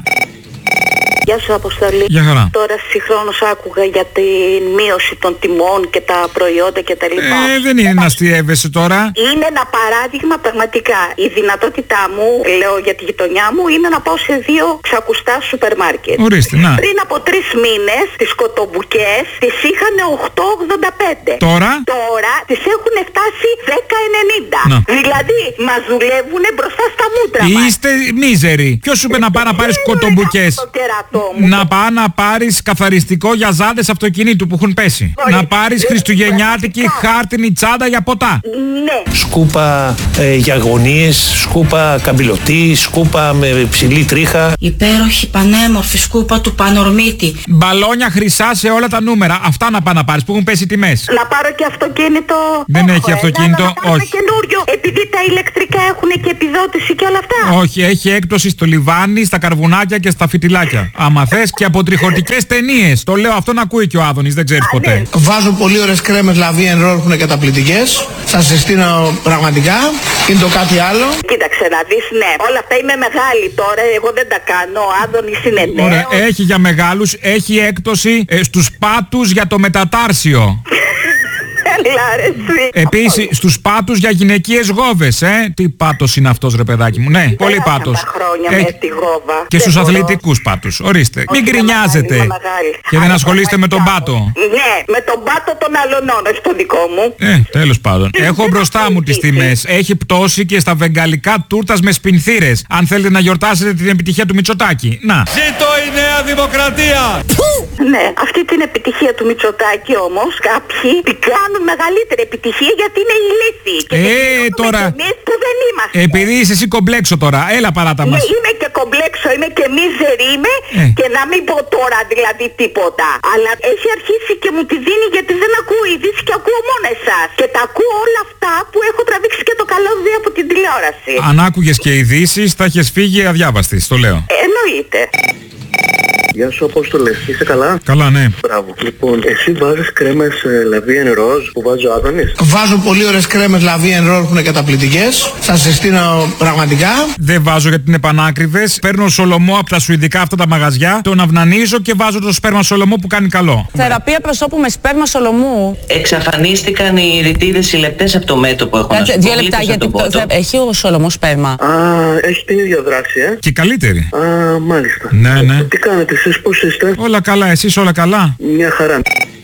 Γεια σου Αποστολή. Γεια χαρά. Τώρα συγχρόνως άκουγα για την μείωση των τιμών και τα προϊόντα και τα λοιπά. Ε, δεν είναι να αστιεύεσαι τώρα. Είναι ένα παράδειγμα πραγματικά. Η δυνατότητά μου, λέω για τη γειτονιά μου, είναι να πάω σε δύο ξακουστά σούπερ μάρκετ. Ορίστε, να. Πριν από τρεις μήνες τις κοτομπουκές τις είχαν οκτώ ογδόντα πέντε. Τώρα? Τώρα τις έχουν φτάσει δέκα ενενήντα. Να. Δηλαδή μας δουλεύουν μπροστά στα μούτρα μας. Είστε μίζεροι. Ποιος σου είπε να πάει να πάρεις κοτομπουκές? Να πάει να πάρεις καθαριστικό για ζάντες αυτοκινήτου που έχουν πέσει. Να πάρεις χριστουγεννιάτικη χάρτινη τσάντα για ποτά. Ναι. Σκούπα ε, για αγωνίες, σκούπα καμπυλωτή, σκούπα με ψηλή τρίχα. Υπέροχη πανέμορφη σκούπα του Πανορμίτη. Μπαλόνια χρυσά σε όλα τα νούμερα. Αυτά να πάει να πάρεις που έχουν πέσει τιμές. Να πάρω και αυτοκίνητο. Δεν έχει αυτοκίνητο, να, να όχι. Καινούριο, επειδή τα ηλεκτρικά έχουν και επιδότηση και όλα αυτά. Όχι, έχει έκπτωση στο λιβάνι, στα καρβουνάκια και στα φιτιλάκια. Άμα θες, και από τριχωτικές ταινίες. Το λέω αυτό να ακούει και ο Άδωνης, δεν ξέρεις ποτέ. Βάζω πολύ ωραίες κρέμες Λαβίεν Ρόλ που είναι καταπληκτικές. Σας συστήνω πραγματικά. Είναι το κάτι άλλο. Κοίταξε να δεις, ναι. Όλα αυτά είμαι μεγάλη τώρα. Εγώ δεν τα κάνω. Ο Άδωνης είναι νέος. Ωραία, έχει για μεγάλους, έχει έκπτωση ε, στους πάτους για το μετατάρσιο. Επίσης στους πάτους για γυναικείες γόβες, ε. Τι πάτος είναι αυτός ρε παιδάκι μου? Ναι, πολύ πάτος. χρόνια με τη γόβα. Και στους αθλητικούς πάτους, ορίστε. Μην γκρινιάζετε. Και δεν ασχολείστε με τον πάτο. Ναι, με τον πάτο των αλωνών, όχι το δικό μου. Ε, τέλος πάντων. Έχω μπροστά μου τις τιμές. Έχει πτώσει και στα βεγγαλικά τούρτας με σπινθήρες. Αν θέλετε να γιορτάσετε την επιτυχία του Μητσοτάκη. Να. Ζήτω η Νέα Δημοκρατία! Ναι, αυτή την επιτυχία του Μητσοτάκη όμως κάποιοι την κάνουν μεγαλύτερη επιτυχία γιατί είναι ηλίθιοι. Ε, τώρα. Εμείς που δεν είμαστε. Επειδή είσαι εσύ κομπλέξο τώρα, έλα παράτα μας. Ναι, είμαι και κομπλέξω είμαι και μίζερη είμαι Ε. και να μην πω τώρα δηλαδή τίποτα. Αλλά έχει αρχίσει και μου τη δίνει γιατί δεν ακούω ειδήσεις και ακούω μόνο εσάς. Και τα ακούω όλα αυτά που έχω τραβήξει και το καλώδιο από την τηλεόραση. Αν άκουγες και ειδήσεις θα έχεις φύγει αδιάβαστη, το λέω. Ε, εννοείται. Γεια σου, Απόστολε. Είσαι καλά? Καλά, ναι. Μπράβο. Λοιπόν, εσύ βάζεις κρέμες Λαβίεν Ροζ που βάζει ο Άδωνης? Βάζω πολύ ωραίες κρέμες Λαβίεν Ροζ που είναι καταπληκτικές. Σας συστήνω πραγματικά. Δεν βάζω γιατί είναι πανάκριβες. Παίρνω σολομό από τα σουηδικά αυτά τα μαγαζιά, τον αυνανίζω και βάζω το σπέρμα σολομό που κάνει καλό. Θεραπεία προσώπου με σπέρμα σολομού. Εξαφανίστηκαν οι ρητίδες οι λεπτές από το μέτωπο. Έχω να σου πω. Δύο λεπτά γιατί το, θε, έχει ο σολομό σπέρμα. Α, έχει την ίδια δράση, ε. Και καλύτερη. Α, μάλιστα. Ναι, ναι. Τι κάνετε εσείς, πώς είστε? Όλα καλά, εσείς όλα καλά? Μια χαρά.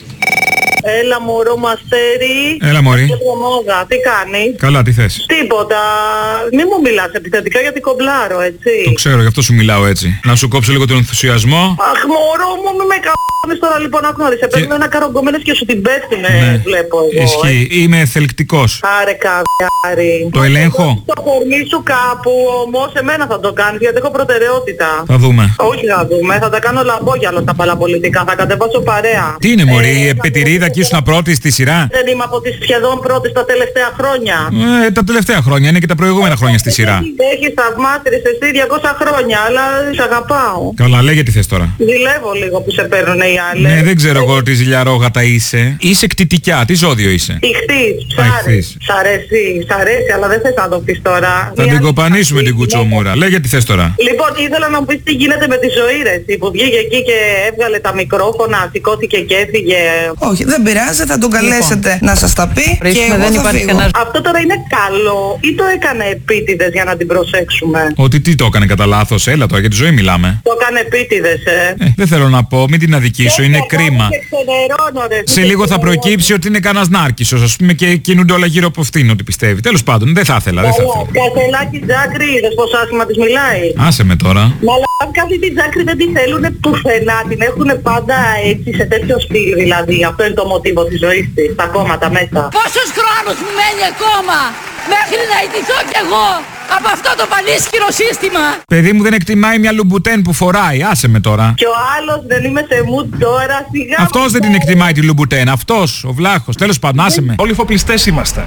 Έλα μωρό μαστέρι. Έλα μωρή. Τι κάνεις? Καλά, τι θες? Τίποτα. Μη μου μιλάς επιθετικά γιατί κομπλάρω, έτσι. Το ξέρω, γι' αυτό σου μιλάω έτσι. Να σου κόψω λίγο τον ενθουσιασμό. Αχ μωρό μου, μη με κα***νες τώρα λοιπόν να γνώρισε. Και... παίρνω ένα καρογκωμένες και σου την πέφτουνε, ναι. Βλέπω εγώ. Ισχύει, ε. Είμαι θελκτικός. Άρε καβιάρι. Το ελέγχω. Το κορμί σου κάπου όμως εμένα θα το κάνεις γιατί έχω προτεραιότητα. Θα δούμε. Όχι θα δούμε, θα τα κάνω λαμπόγιαλο στα παλαπολιτικά, θα κατεβάσω παρέα. Τι είναι μωρή, η επιτηρίδα και ήσουν πρώτη στη σειρά? Δεν είμαι από τις σχεδόν πρώτες τα τελευταία χρόνια. Ε, τα τελευταία χρόνια, είναι και τα προηγούμενα χρόνια στη σειρά. Έχεις θαυμάτρες εσύ διακόσια χρόνια, αλλά σε αγαπάω. Καλά, λέγε τι θες τώρα. Ζηλεύω λίγο που σε παίρνουν οι άλλοι. Ναι, δεν ξέρω εγώ τι ζηλιαρόγατα είσαι. Είσαι κτητικιά, τι ζώδιο είσαι? Ιχθύς, ψάρες. Σ' αρέσει, σ' αρέσει, αλλά δεν θες να το πεις τώρα. Θα την κοπανίσουμε την κουτσομούρα. Λέγε τι θες τώρα. Λοιπόν, ήθελα να μου πεις τι γίνεται με τη ζωή ρε, εσύ, που βγήκε εκεί και έβγαλε τα μικρόφωνα, σηκώθηκε και έφυγε. Όχι, δεν πειράζει, θα τον καλέσετε λοιπόν να σας τα πει και εγώ δεν θα φύγω. Κανένα... Αυτό τώρα είναι καλό ή το έκανε επίτηδες για να την προσέξουμε? Ότι τι το έκανε κατά λάθος, έλα τώρα για τη ζωή μιλάμε. Το έκανε επίτηδες, ε. ε δεν θέλω να πω, μην την αδικήσω, είναι κρίμα. Σε λίγο θα προκύψει ότι είναι κανένας νάρκισσος, ας πούμε, και κινούνται όλα γύρω από αυτήν ότι πιστεύει. Τέλος πάντων, δεν θα ήθελα, δεν θα ήθελα. Κασελάκι Τζάκρη, είδες πως άσχημα της μιλάει? Άσε με τώρα. Μαλάκα αυτή τη Τζάκρη δεν τη θέλουνε πουθενά, την έχουνε πάντα έτσι σε τέτοιο στυλ δηλαδή. Αυτό είναι το μοτίβο της ζωής της, τα κόμματα μέσα. Πόσος χρόνος μου μένει ακόμα μέχρι να ιτηθώ κι εγώ από αυτό το πανίσχυρο σύστημα? Παιδί μου δεν εκτιμάει μια λουμπουτέν που φοράει, άσε με τώρα. Και ο άλλος δεν είμαι σε mood τώρα, σιγά. Αυτός δεν την εκτιμάει τη λουμπουτέν, αυτός, ο βλάχος, τέλος πάντων, άσε με. Όλοι φοπλιστές είμαστε.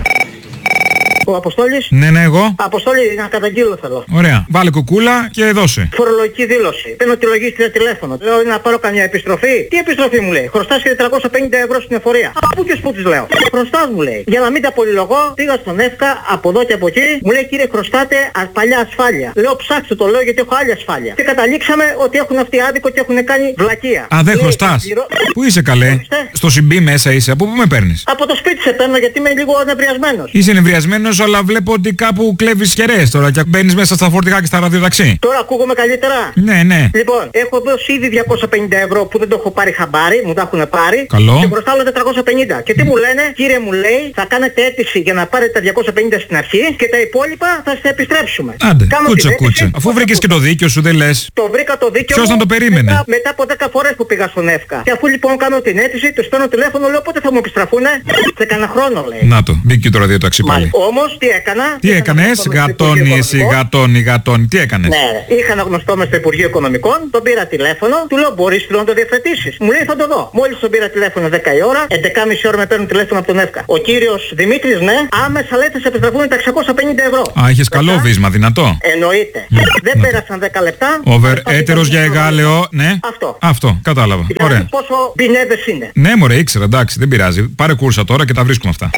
Ο Αποστόλης. Ναι, ναι, εγώ. Αποστόλη, να καταγγείλω θέλω. Ωραία. Βάλε κουκούλα και δώσε. Φορολογική δήλωση. Παίρνω τη λογίστρια τηλέφωνο. Λέω να πάρω καμιά επιστροφή. Τι επιστροφή μου λέει? Χρωστάς και τετρακόσια πενήντα ευρώ στην εφορία. Από και που της λέω. Χρωστάς μου λέει. Για να μην τα πολυλογώ, πήγα στον ΕΦΚΑ από εδώ και από εκεί. Μου λέει κύριε χρωστάτε α, παλιά ασφάλεια. Λέω ψάξτε το λέω γιατί έχω άλλη ασφάλεια. Και καταλήξαμε ότι έχουν αυτοί άδικο και έχουν κάνει βλακεία. Α, δεν χρωστάς. Πού είσαι καλέ? Στο συμπί μέσα είσαι. Από πού με παίρνεις? Από το σπίτι σε παίρνω γιατί είμαι λίγο νευριασμένος. Είσαι νευριασμένος, αλλά βλέπω ότι κάπου κλέβεις χερές τώρα και μπαίνεις μέσα στα φορτηγά και στα ραδιοταξί. Τώρα ακούγομαι καλύτερα. Ναι, ναι. Λοιπόν, έχω δώσει ήδη διακόσια πενήντα ευρώ που δεν το έχω πάρει χαμπάρι, μου τα έχουν πάρει. Καλό. Και μπροστά τετρακόσια πενήντα. Και τι μου λένε, κύριε μου λέει, θα κάνετε αίτηση για να πάρετε τα διακόσια πενήντα στην αρχή και τα υπόλοιπα θα στα επιστρέψουμε. Άντε, Κάνω κούτσα κούτσα. Αφού βρήκες και το δίκιο σου, δεν λες. Το βρήκα το δίκιο. Ποιος να το περίμενε? Μετά, μετά από δέκα φορές που πήγα στον ΕΦΚΑ. Και αφού λοιπόν κάνω την αίτηση, του παίρνω τηλέφωνο, λέω πότε θα μου επιστραφούνε. Σε κανένα χρόνο λέει. Να το, μπήκε το ραδιοταξί πάλι. Όμως τι έκανα. Τι έκανες, γατώνει εσύ, γατώνει, γατώνει, τι έκανες? Ναι, είχα αναγνωστό μες στο Υπουργείο Οικονομικών, τον πήρα τηλέφωνο, του λέω μπορείς να το διευθετήσεις? Μου λέει θα το δω. Μόλις τον πήρα τηλέφωνο δέκα η ώρα, έντεκα και μισή ώρα με παίρνουν τηλέφωνο από τον ΕΦΚΑ. Ο κύριος Δημήτρης, ναι, άμεσα λέει θα σε επιστραφούν τα εξακόσια πενήντα ευρώ. Α, είχες καλό βίσμα, δυνατό. Εννοείται. Mm. Δεν πέρασαν δέκα λεπτά. Over, έτερος για εγάλεο, ναι. Αυτό. Αυτό, κατάλαβα. Δηλαδή ωραία. Πόσο μπινέδες είναι. Ναι, μωρέ, ήξερα, εντάξει, δεν πειράζει. Πάρε κούρσα τώρα και τα βρίσκουμε αυτά.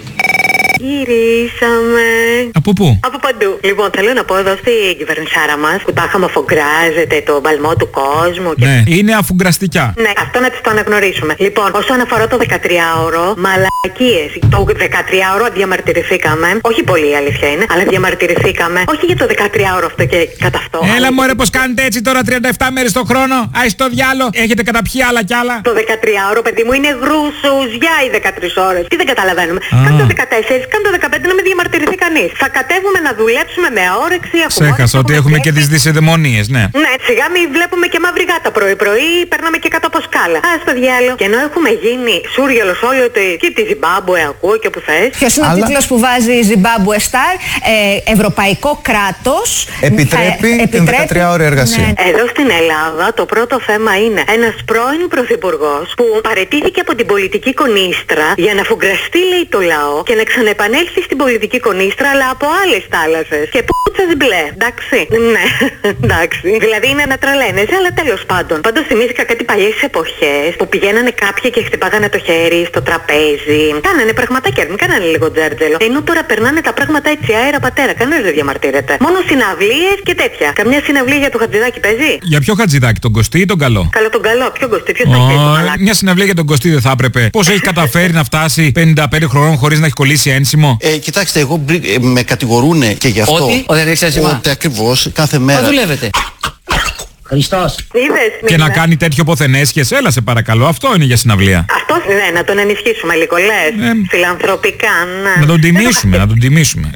Γυρίσαμε. Από πού? Από παντού. Λοιπόν, θέλω να πω εδώ στην κυβερνησάρα μας που τα είχαμε αφογκράζεται το μπαλμό του κόσμου. Και... Ναι, είναι αφουγκραστικά. Ναι, αυτό να τις το αναγνωρίσουμε. Λοιπόν, όσον αφορά το δεκατριάωρο, μαλακίες. Το δεκατριάωρο διαμαρτυρηθήκαμε. Όχι πολύ η αλήθεια είναι, αλλά διαμαρτυρηθήκαμε. Όχι για το δεκατριάωρο αυτό και κατά αυτό. Έλα αλλά... μωρέ, πως κάνετε έτσι τώρα τριάντα επτά μέρες το χρόνο. Άι στο διάλο. Έχετε καταπιεί άλλα κι άλλα. Το δεκατριάωρο, παιδί μου, είναι γρουσουζιά οι δεκατρείς ώρες. Τι δεν καταλαβαίνουμε. Ah. Κάτω δεκατέσσερις καν το δεκαπέντε να μην διαμαρτυρηθεί κανείς. Θα κατέβουμε να δουλέψουμε με αόρεξη. Ξέχασα ότι έχουμε και τις δυσεδαιμονίες, ναι. Ναι, σιγά μην βλέπουμε και μαύρη γάτα πρωί-πρωί, περνάμε και κάτω από σκάλα. Α, στο διάλογο. Και ενώ έχουμε γίνει σούργελος όλο το. Και τη Ζιμπάμπουε ακούω και όπου θες. Ποιος είναι Αλλά... ο τίτλος που βάζει η Ζιμπάμπουε Star? Ε, Ευρωπαϊκό κράτος επιτρέπει, θα, επιτρέπει την δεκατριάωρη εργασία. Ναι. Εδώ στην Ελλάδα το πρώτο θέμα είναι ένας πρώην πρωθυπουργός που παραιτήθηκε από την πολιτική κονίστρα για να φουγκραστεί, λέει, το λαό και να ξαναεπανέλθει στην πολιτική κονίστρα, αλλά από άλλες θάλασσες. Και πούτσας μπλε, εντάξει. Ναι, εντάξει. Δηλαδή είναι να τρελαίνεσαι, αλλά τέλος πάντων. Πάντως θυμήθηκα κάτι παλιές εποχές που πηγαίνανε κάποιοι και χτυπάγανε το χέρι στο τραπέζι. Κάνανε πραγματάκια, μην κάνανε λίγο τζέρτζελο. Ενώ τώρα περνάνε τα πράγματα έτσι αέρα πατέρα. Κανένας δεν διαμαρτύρεται. Μόνο συναυλίες και τέτοια. Καμιά συναυλία για το Χατζηδάκι παίζει? Για ποιο Χατζηδάκι, τον Κωστή ή τον καλό? Καλό τον καλό, ποιο Κωστή, ποιος θα έχει το μαλάκι? Μια συναυλία για τον Κωστή δεν θα έπρεπε? Πώς έχει καταφέρει να φτάσει πενήντα πέντε χρονών χωρίς να έχει κολλήσει ένσημο? Ε, κοιτάξτε, εγώ ε, με κατηγορούνε και γι' αυτό. Ότι, ότι δεν έχεις ένσημα. Ότι ακριβώς κάθε μέρα. Μα δουλεύετε. Χριστός. Είδες, και να κάνει τέτοιο ποθενέσχες, έλα σε παρακαλώ, αυτό είναι για συναυλία. Αυτό ναι, να τον ενισχύσουμε λίγο, λες, ε, φιλανθρωπικά, ναι. Να τον τιμήσουμε, να τον τιμήσουμε.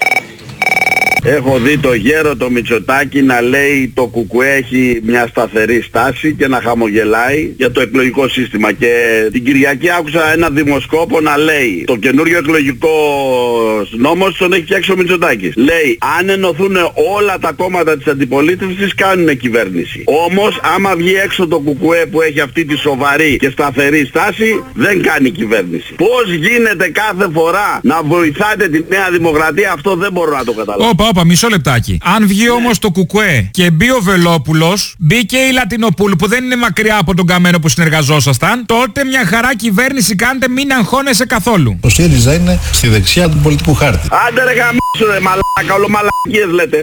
Έχω δει το γέρο το Μητσοτάκη να λέει το Κουκουέ έχει μια σταθερή στάση και να χαμογελάει για το εκλογικό σύστημα. Και την Κυριακή άκουσα ένα δημοσκόπο να λέει το καινούριο εκλογικό νόμος τον έχει φτιάξει ο Μητσοτάκης. Λέει αν ενωθούν όλα τα κόμματα της αντιπολίτευσης κάνουν κυβέρνηση. Όμως άμα βγει έξω το Κουκουέ που έχει αυτή τη σοβαρή και σταθερή στάση δεν κάνει κυβέρνηση. Πώς γίνεται κάθε φορά να βοηθάτε τη Νέα Δημοκρατία, αυτό δεν μπορώ να το καταλάβω. Όπα, όπα, μισό λεπτάκι. Αν βγει όμως το Κουκουέ και μπει ο Βελόπουλος, μπήκε η Λατινοπούλου που δεν είναι μακριά από τον καμένο που συνεργαζόσασταν, τότε μια χαρά κυβέρνηση κάνετε, μην αγχώνεσαι καθόλου. Ο ΣΥΡΙΖΑ είναι στη δεξιά του πολιτικού χάρτη. Άντε ρε γαμίσου ρε μαλάκα, όλο μαλακίες λέτε.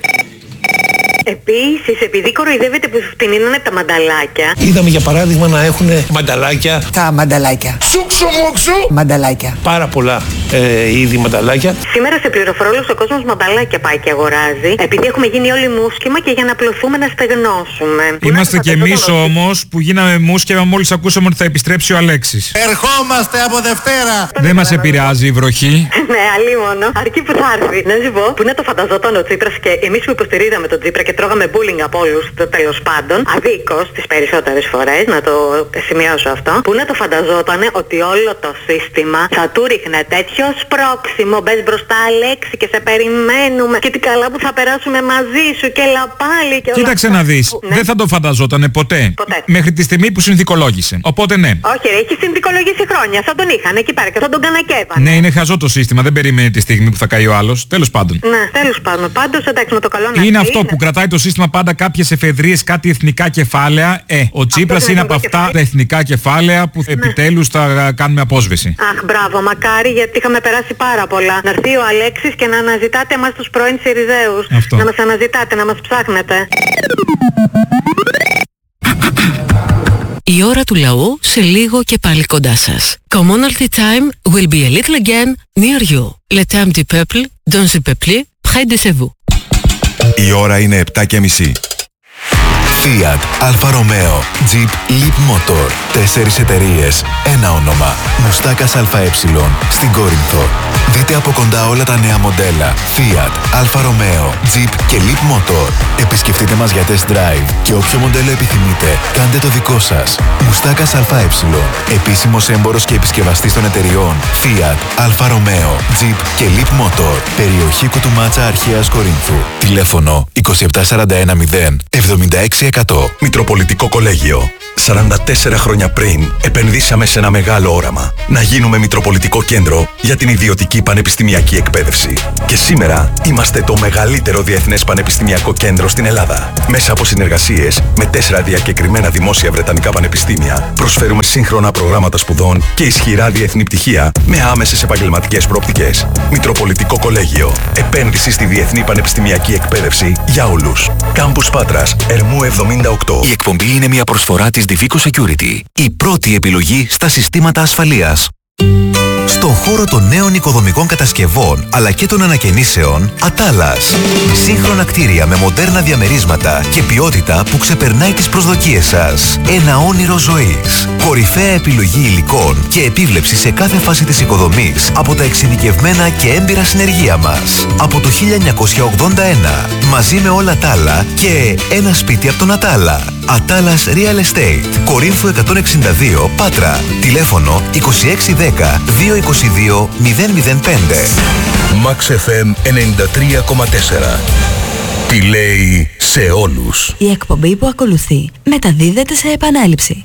Επίσης, επειδή κοροϊδεύετε που φτηνίνανε τα μανταλάκια. Είδαμε για παράδειγμα να έχουν μανταλάκια. Τα μανταλάκια. Σούξου μουξου. Μανταλάκια. Πάρα πολλά ε, είδη μανταλάκια. Σήμερα σε πληροφορώ όλος ο κόσμος μανταλάκια πάει και αγοράζει. Επειδή έχουμε γίνει όλοι μουσκεμα και για να απλωθούμε να στεγνώσουμε. Είμαστε κι εμείς όμως που γίναμε μουσκεμα μόλις ακούσαμε ότι θα επιστρέψει ο Αλέξης. Ερχόμαστε από Δευτέρα. Δεν μας επηρεάζει η βροχή. Ναι, αλίμονο. Αρκεί που θα έρθει. Να σου πω, που να το φανταζόταν ο Τσίπρας και εμείς που υποστηρίζαμε τον Τσίπρα και τρώγαμε bullying από όλους, το τέλος πάντων, αδίκως τις περισσότερες φορές, να το σημειώσω αυτό, που να το φανταζότανε ότι όλο το σύστημα θα του ρίχνε τέτοιο σπρώξιμο, μπες μπροστά Αλέξη και σε περιμένουμε και τι καλά που θα περάσουμε μαζί σου και λαπάλι και όλα. Κοίταξε αυτά. να δεις, Ναι. δεν θα το φανταζότανε ποτέ. Ποτέ. Μέχρι τη στιγμή που συνθηκολόγησε. Οπότε ναι. Όχι ρε, έχει συνδικολογήσει χρόνια, θα τον είχαν εκεί πέρα και θα τον κανακέβανε. Ναι, είναι χαζό το σύστημα, δεν περιμένει τη στιγμή που θα καεί ο άλλος. Τέλος πάντων. Ναι, τέλος πάντων. Πάντως εντάξει με το καλό να Είναι πει, αυτό είναι. που κρατάει το σύστημα πάντα κάποιες εφεδρείες, κάτι εθνικά κεφάλαια. Ε, ο Τσίπρας είναι από αυτά τα εθνικά κεφάλαια που ναι. επιτέλους θα κάνουμε απόσβεση. Αχ, μπράβο, μακάρι, γιατί είχαμε περάσει πάρα πολλά. Να έρθει ο Αλέξης και να αναζητάτε εμάς τους πρώην Συριζέους. Αυτό. Να μας αναζητάτε, να μας ψάχνετε. Η ώρα του λαού σε λίγο και πάλι κοντά σας. Commonalty time will be a little again near you. Le temps du peuple, dans le peuple, près de chez vous. Η ώρα είναι επτά και μισή. Fiat, Alfa Romeo, Jeep, Leap Motor. Τέσσερις εταιρείες, ένα όνομα. Μουστάκας ΑΕ στην Κόρινθο. Δείτε από κοντά όλα τα νέα μοντέλα. Fiat, Alfa Romeo, Jeep και Leap Motor. Επισκεφτείτε μας για test drive και όποιο μοντέλο επιθυμείτε, κάντε το δικό σας. Μουστάκας ΑΕ. Επίσημος έμπορος και επισκευαστής των εταιριών Fiat, Alfa Romeo, Jeep και Leap Motor. Περιοχή Κουτουμάτσα Αρχαίας Κορίνθου. Τηλέφωνο είκοσι επτά σαράντα ένα μηδέν εβδομήντα έξι εκατό. Μητροπολιτικό Κολέγιο. σαράντα τέσσερα χρόνια πριν επενδύσαμε σε ένα μεγάλο όραμα. Να γίνουμε Μητροπολιτικό Κέντρο για την ιδιωτική πανεπιστημιακή εκπαίδευση. Και σήμερα είμαστε το μεγαλύτερο διεθνές πανεπιστημιακό κέντρο στην Ελλάδα. Μέσα από συνεργασίες με τέσσερα διακεκριμένα δημόσια βρετανικά πανεπιστήμια, προσφέρουμε σύγχρονα προγράμματα σπουδών και ισχυρά διεθνή πτυχία με άμεσες επαγγελματικές προοπτικές. Μητροπολιτικό Κολέγιο. Επένδυση στη διεθνή πανεπιστημιακή εκπαίδευση για όλους. Κάμπους Πάτρας, Ερμού εβδομήντα οκτώ. Η εκπομπή είναι μια προσφορά της Divico Security. Η πρώτη επιλογή στα συστήματα ασφαλείας. Στον χώρο των νέων οικοδομικών κατασκευών αλλά και των ανακαινήσεων, Ατάλας. Σύγχρονα κτίρια με μοντέρνα διαμερίσματα και ποιότητα που ξεπερνάει τις προσδοκίες σας. Ένα όνειρο ζωής. Κορυφαία επιλογή υλικών και επίβλεψη σε κάθε φάση της οικοδομής από τα εξειδικευμένα και έμπειρα συνεργεία μας. Από το χίλια εννιακόσια ογδόντα ένα, μαζί με όλα τα άλλα και ένα σπίτι από τον Ατάλα. Ατάλας Real Estate, Κορίνθου εκατόν εξήντα δύο, Πάτρα. Τηλέφωνο είκοσι έξι δέκα διακόσια είκοσι δύο μηδέν μηδέν πέντε. Max εφ εμ ενενήντα τρία κόμμα τέσσερα. Τι λέει σε όλους. Η εκπομπή που ακολουθεί μεταδίδεται σε επανάληψη.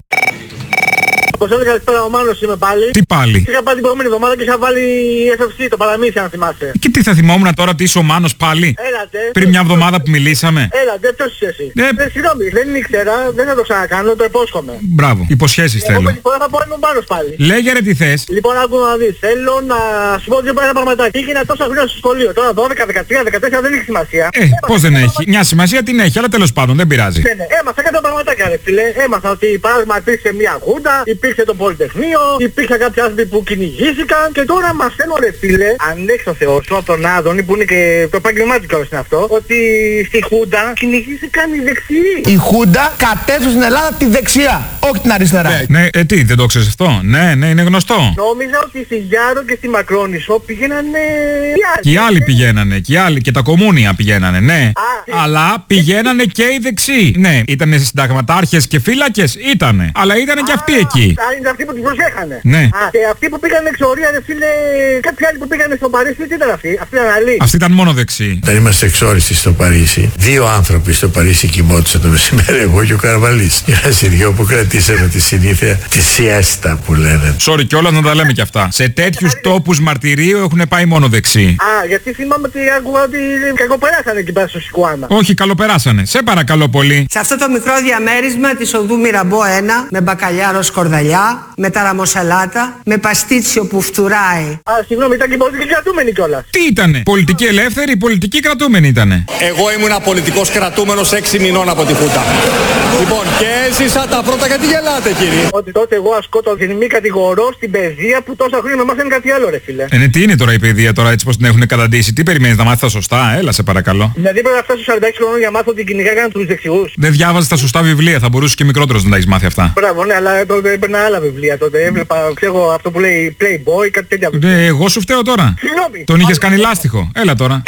Όπως έλεγα, καλησπέρα, ο Μάνος είμαι πάλι. Τι πάλι? Είχα πάει την προηγούμενη εβδομάδα και είχα βάλει ες εφ σι, το παραμύθι, αν θυμάσαι. Και τι θα θυμόμουν τώρα ότι είσαι ο Μάνος πάλι? Έλατε. Πριν μια εβδομάδα που μιλήσαμε. Έλατε, ποιος είσαι εσύ? Ε, ε, συγγνώμη, δεν ήξερα, δεν θα το ξανακάνω, το υπόσχομαι. Μπράβο, υποσχέσεις θέλω. Εγώ φορά θα πω είμαι ο Μάνος πάλι. Λέγε ρε τι θες. Λοιπόν, άκου να δεις, θέλω να σου πω δύο πραγματάκια. Πήγαινα τόσα χρόνια στο σχολείο, τώρα δώδεκα, δεκατρία, δεκατέσσερα δεν έχει σημασία. Ε, πώς δεν έχει. Μια σημασία την έχει, αλλά τέλος πάντων δεν πειράζει. Ναι, ναι, έμαθα κάποια πραγματάκια ρε φίλε. Έμαθα ότι παράδειγμα υπήρξε μια χούντα, υπήρξε το Πολυτεχνείο, υπήρξαν κάποιοι άνθρωποι που κυνηγήθηκαν και τώρα μαθαίνω ρε φίλε, αν έχεις το Θεό σου, από τον Άδωνη που είναι και το επάγγελμά του κιόλας είναι αυτό, ότι στη χούντα κυνηγήθηκαν οι δεξιοί. Η χούντα κατέστρωσε στην Ελλάδα τη δεξιά, όχι την αριστερά. Ναι, ναι ε, τι, δεν το ξέρεις αυτό? Ναι, ναι, είναι γνωστό. Νόμιζα ότι στη Γιάρο και στη Μακρόνισσο πήγαινανε οι άλλοι. Και οι άλλοι πηγαίνανε, και οι άλλοι, και τα κομμούνια πηγαίνανε, ναι. Α, αλλά πηγαίνανε και οι δεξιοί. Ναι, ήτανε συνταγματάρχες και φύλακες, ήτανε. Αλλά ήτανε και αυτοί εκεί. Α, είναι αυτοί που τους προσέχανε. Ναι. Α, και αυτοί που πήγανε εξορία, ρε φίλε, κάποιοι άλλοι που πήγανε στο Παρίσι, τι ήταν αυτοί? Αυτοί ήταν άλλοι. Αυτοί ήταν μόνο δεξιοί. Όταν είμαστε εξόριστοι στο Παρίσι, δύο άνθρωποι στο Παρίσι κοιμόντουσαν το μεσημέρι, εγώ και ο Καρβαλής. Είμαστε δυο που κρατήσαμε τη συνήθεια, τη σιέστα που λένε. Sorry κιόλας να τα λέμε κι αυτά. Σε τέτοιους τόπους μαρτυρίου έχουν πάει μόνο δεξιοί. Α, γιατί θυμάμαι ότι άκουγα ότι κακοπεράσανε εκεί πέρα στο Σικουάνα. Όχι, καλοπεράσανε. Σε παρακαλώ πολύ. Σε αυτό το μικρό διαμέρισμα της οδού Μυραμπό ένα, με μπακαλιάρο σκορδαλιά, με ταραμοσαλάτα, με παστίτσιο που φτουράει. Α, συγγνώμη, ήταν και πολιτική κρατούμενη κιόλας. Τι ήτανε? Πολιτική ελεύθερη, πολιτική κρατούμενη ήτανε. Εγώ ήμουν πολιτικός κρατούμενος έξι μηνών από τη Χούτα. Λοιπόν, και έζησα τα πρώτα, γιατί γελάτε κύριε? Ότι τότε εγώ ασκώ το μη κατηγορώ στην παιδεία που τόσα χρόνια με μάθανε κάτι άλλο ρε φίλε. Ε, ναι, τι είναι τώρα η παιδεία τώρα έτσι πως την έχουν καταντήσει? Τι περιμένεις να μάθεις τα σωστά? Έλα σε παρακαλώ. Δηλαδή πρέπει να φτάσεις στους σαράντα έξι χρόνων για να μάθω ότι κυνηγάγανε τους δεξιούς. Δεν διάβαζες τα σωστά βιβλία, θα μπορούσες και μικρότερος να τα έχεις μάθει αυτά. Μπράβο, ναι, αλλά τότε έπαιρνα άλλα βιβλία τότε. Έβλεπα, ξέρω, αυτό που λέει Playboy, κάτι τέτοια βιβλία. Ναι, εγώ σου φταίω τώρα. Συγγνώμη. Τον είχες κάνει λάστιχο. Έλα τώρα.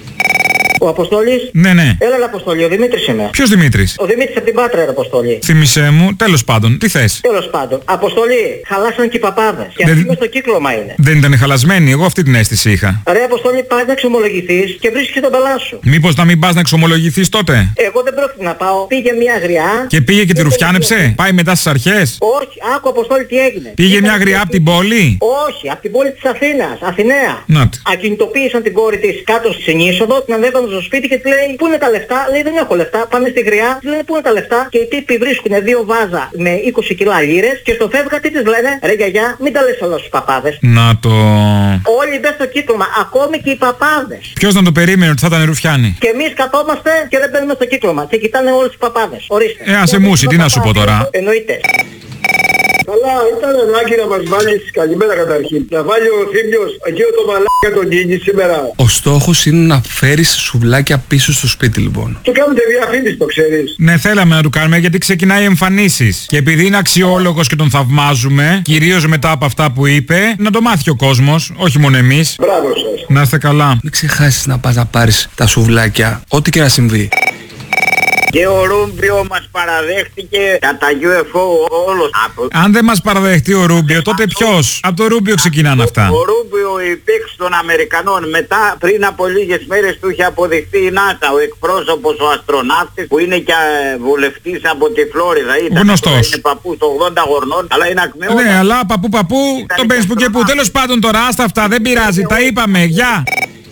Ο Αποστόλης. Ναι, ναι. Έλα, ρε Αποστόλη, ο Δημήτρης είμαι. Ποιος Δημήτρης? Ο Δημήτρης από την Πάτρα, ρε Αποστόλη. Θύμησέ μου, τέλος πάντων, τι θες? Τέλος πάντων. Αποστολή, χαλάσαν και οι παπάδες. Και Δεν... αυτοί μες στο κύκλωμα είναι. Δεν ήταν χαλασμένοι, εγώ αυτή την αίσθηση είχα. Ρε Αποστόλη, πας να εξομολογηθείς και βρίσκεις και τον πελά σου. Μήπως να μην πας να εξομολογηθείς τότε? Εγώ δεν πρόκειται να πάω. Πήγε μια γριά. Και πήγε και τη ρουφιάνεψε? Πάει μετά στις αρχές? Όχι, άκου Αποστόλη τι έγινε. Πήγε Ήταν μια γριά από την πόλη? Όχι, από την πόλη της Αθήνας, Αθηναία. Να. Ακινητοποίησαν την κόρη της κάτω στη Συνήσοδο, την ανέβαιναν στο σπίτι και τη λέει πού είναι τα λεφτά, λέει δεν έχω λεφτά, πάμε στη γριά, τη λένε πού είναι τα λεφτά και οι τύποι βρίσκουν δύο βάζα με είκοσι κιλά λίρες και στο φεύγα τι της λένε, ρε γιαγιά μην τα λες όλα στους παπάδες. Να το... Όλοι μπες στο κύκλωμα, ακόμη και οι παπάδες. Ποιος να το περίμενε ότι θα ήταν ρουφιάνοι? Και εμείς καθόμαστε και δεν μπαίνουμε στο κύκλωμα και κοιτάνε όλους τους παπάδες. Ορίστε. Ε, άσε μουσι, τι να σου πω τώρα. Εννοείται. Καλά, ήταν ανάγκη να μας βάλεις, καλημέρα καταρχήν, να βάλει ο Θήμιος εκείνο το μαλάκα τον Κίνη σήμερα. Ο στόχος είναι να φέρεις σουβλάκια πίσω στο σπίτι λοιπόν. Του κάνετε διαφήμιση, το ξέρεις. Ναι, θέλαμε να του κάνουμε γιατί ξεκινάει εμφανίσεις. Και επειδή είναι αξιόλογος και τον θαυμάζουμε, κυρίως μετά από αυτά που είπε, να το μάθει ο κόσμος, όχι μόνο εμείς. Μπράβο σας. Να είστε καλά. Μην ξεχάσεις να πας να πάρεις τα σουβλάκια, ό,τι και να συμβεί. Και ο Ρούμπιο μας παραδέχτηκε κατά γιου εφ ο όλος. Αν δεν μας παραδεχτεί ο Ρούμπιο, τότε ποιος? Από το Ρούμπιο ξεκινάνε αυτά. Ο Ρούμπιο υπήρξε των Αμερικανών. Μετά, πριν από λίγες μέρες, του είχε αποδειχθεί η νάσα, ο εκπρόσωπος, ο αστροναύτης, που είναι και βουλευτής από τη Φλόριδα. Ήταν γνωστός. Είναι παππούς ογδόντα γορνών, αλλά είναι ακμεώνα. Ναι, αλλά παππού παππού, τον παίρνεις που και που. Τέλος πάντων τώρα, άστα αυτά, δεν πειράζει, τα είπαμε, γεια.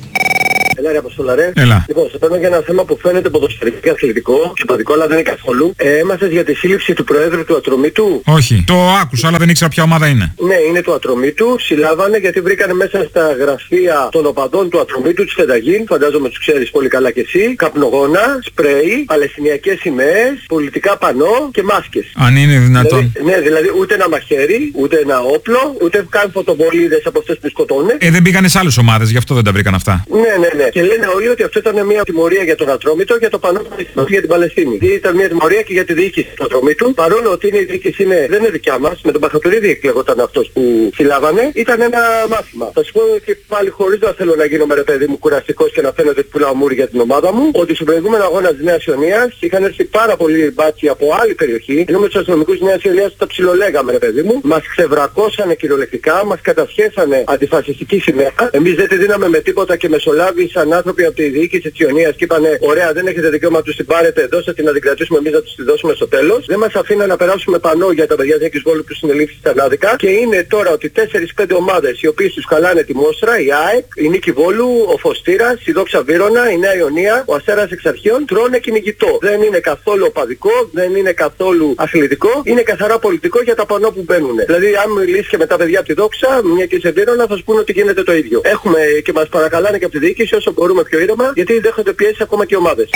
Έλα ρε Αποστόλα ρε. Έλα. Λοιπόν, σε παίρνω για ένα θέμα που φαίνεται ποδοσφαιρικά και αθλητικό, συμπατικό αλλά δεν είναι καθόλου. Ε, έμαθες για τη σύλληψη του Προέδρου του Ατρωμίτου? Όχι, το άκουσα αλλά δεν ήξερα ποια ομάδα είναι. Ναι, είναι του Ατρωμίτου, συλλάβανε γιατί βρήκανε μέσα στα γραφεία των οπαδών του Ατρωμίτου, της Φενταγίν, φαντάζομαι τους ξέρεις πολύ καλά κι εσύ, καπνογόνα, σπρέι, παλαιστινιακές σημαίες, πολιτικά πανό και μάσκες. Αν είναι δυνατόν. Δηλαδή, ναι, δηλαδή ούτε ένα μαχαίρι, ούτε ένα όπλο, ούτε καν φωτοβολίδες από αυτές που σκοτώνε. Ε, δεν πήγανε σε άλλες ομάδες, γι' αυτό δεν τα βρήκαν αυτά. Ναι, ναι, ναι. Και λένε όλοι ότι αυτό ήταν μια τιμωρία για τον Ατρόμητο, για το πανό για την Παλαιστίνη. Ήταν μια τιμωρία και για τη διοίκηση του Ατρομήτου. Παρόλο ότι είναι η διοίκηση είναι, δεν είναι δικιά μας, με τον Παχατουρίδη εκλεγόταν αυτός που συλλάβανε, ήταν ένα μάθημα. Θα σου πω και πάλι χωρίς να θέλω να γίνω με ρε παιδί μου κουραστικός και να φαίνεται ότι πουλάω μούρι για την ομάδα μου, ότι στον προηγούμενο αγώνα της Νέας Ιωνίας είχαν έρθει πάρα πολλοί μπάτσοι από άλλη περιοχή, ενώ με τους αστυνομικούς της Νέας Ιωνίας τα ψιλολέγαμε ρε παιδί μου, μας ξεβρακώσανε κυριολεκτικά, μας κατασχέσανε αντιφασιστική σημαία. Εμείς δεν τη δίναμε με τίποτα και μεσολάβησαν άνθρωποι από τη διοίκηση της Ιωνίας και είπανε ωραία, δεν έχετε δικαίωμα να τους την πάρετε, δώστε την να την κρατήσουμε εμείς να τους τη δώσουμε στο τέλος. Δεν μας αφήναν να περάσουμε πανό για τα παιδιά της Νίκης Βόλου που συνελήφθη στα Νάδικα και είναι τώρα ότι τέσσερις πέντε ομάδες οι οποίες τους χαλάνε τη Μόστρα, η ΑΕΚ, η Νίκη Βόλου, ο Φωστήρας, η Δόξα Βύρωνα, η Νέα Ιωνία, ο Αστέρας εξ αρχείων τρώνε κυνηγητό. Δεν είναι καθόλου οπαδικό, δεν είναι καθόλου αθλητικό, είναι καθαρά πολιτικό για τα πανό που μπαίνουν. Δηλαδή αν μιλήσεις και με τα παιδιά από τη Δόξα, μια και σε Βύρωνα θα σου πούνε ότι γίνεται το ίδιο. Έχουμε και μας παρακαλάνε και από τη διοίκηση όσο μπορούμε πιο ήρεμα γιατί δέχονται πιέσεις ακόμα και ομάδες.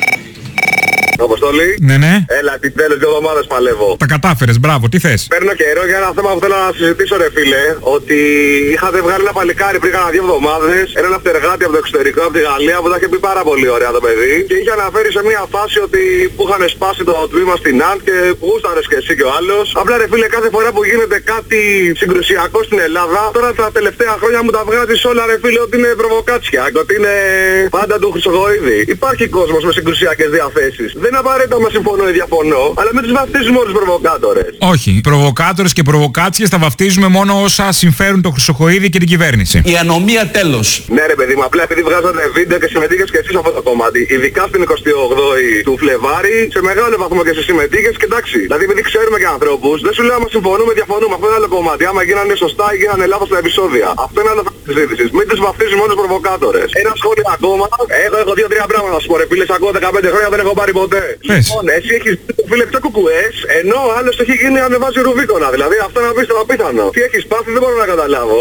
Αποστολή. Ναι, ναι. Έλα, επιτέλους δύο εβδομάδες παλεύω. Τα κατάφερες, μπράβο, τι θες. Παίρνω καιρό για ένα θέμα που θέλω να συζητήσω, ρε φίλε. Ότι είχατε βγάλει ένα παλικάρι πριν κάνα δύο εβδομάδες, έναν αυτεργάτη από το εξωτερικό, από τη Γαλλία, που τα είχε πει πάρα πολύ ωραία το παιδί. Και είχε αναφέρει σε μια φάση ότι που είχαν σπάσει το τμήμα στην Άλτ και που γούσταρες και εσύ και ο άλλος. Απλά ρε φίλε, κάθε φορά που γίνεται κάτι συγκρουσιακό στην Ελλάδα, τώρα τα τελευταία χρόνια μου τα βγάζεις όλα, ρε φίλε, ότι είναι προβοκάτσια, ότι είναι πάντα του Χρυσογοίδη. Υπάρχει κόσμος με συγκρουσιακές διαθέσεις. Δεν είναι απαραίτητα να συμφωνώ ή διαφωνώ, αλλά μην τους βαφτίζουμε όλους τους προβοκάτορες. Όχι. Οι προβοκάτορες και προβοκάτσιες τα βαφτίζουμε μόνο όσα συμφέρουν το Χρυσοχοΐδη και την κυβέρνηση. Η ανομία τέλος. Ναι, ρε παιδί μου, απλά επειδή βγάζατε βίντεο και συμμετείχες και εσείς σε αυτό το κομμάτι. Ειδικά στην εικοστή όγδοη του Φλεβάρη, σε μεγάλο βαθμό και εσείς συμμετείχες και εντάξει. Δηλαδή, επειδή ξέρουμε και ανθρώπους, δεν σου λέω άμα συμφωνούμε, διαφωνούμε. Αυτό είναι άλλο κομμάτι. Άμα γίνανε σωστά ή γίνανε λάθος τα επεισόδια. Αυτό είναι άλλο θέμα της συζήτησης. Μην τους βαφτίζουμε όλους τους προβοκάτορες. Ένα σχόλιο ακόμα. Έχω, έχω δύο-τρία πράγματα να σου πω, ρε φίλε, ακούω δεκαπέντε χρόνια δεν έχω πάρει ποτέ. Λοιπόν, εσύ έχεις φίλε πιο κουκουές, ενώ ο άλλος έχει γίνει ανεβάζει ρουβίκονα. Δηλαδή αυτό είναι απίστευτο απίθανο. Τι έχεις πάθει δεν μπορώ να καταλάβω.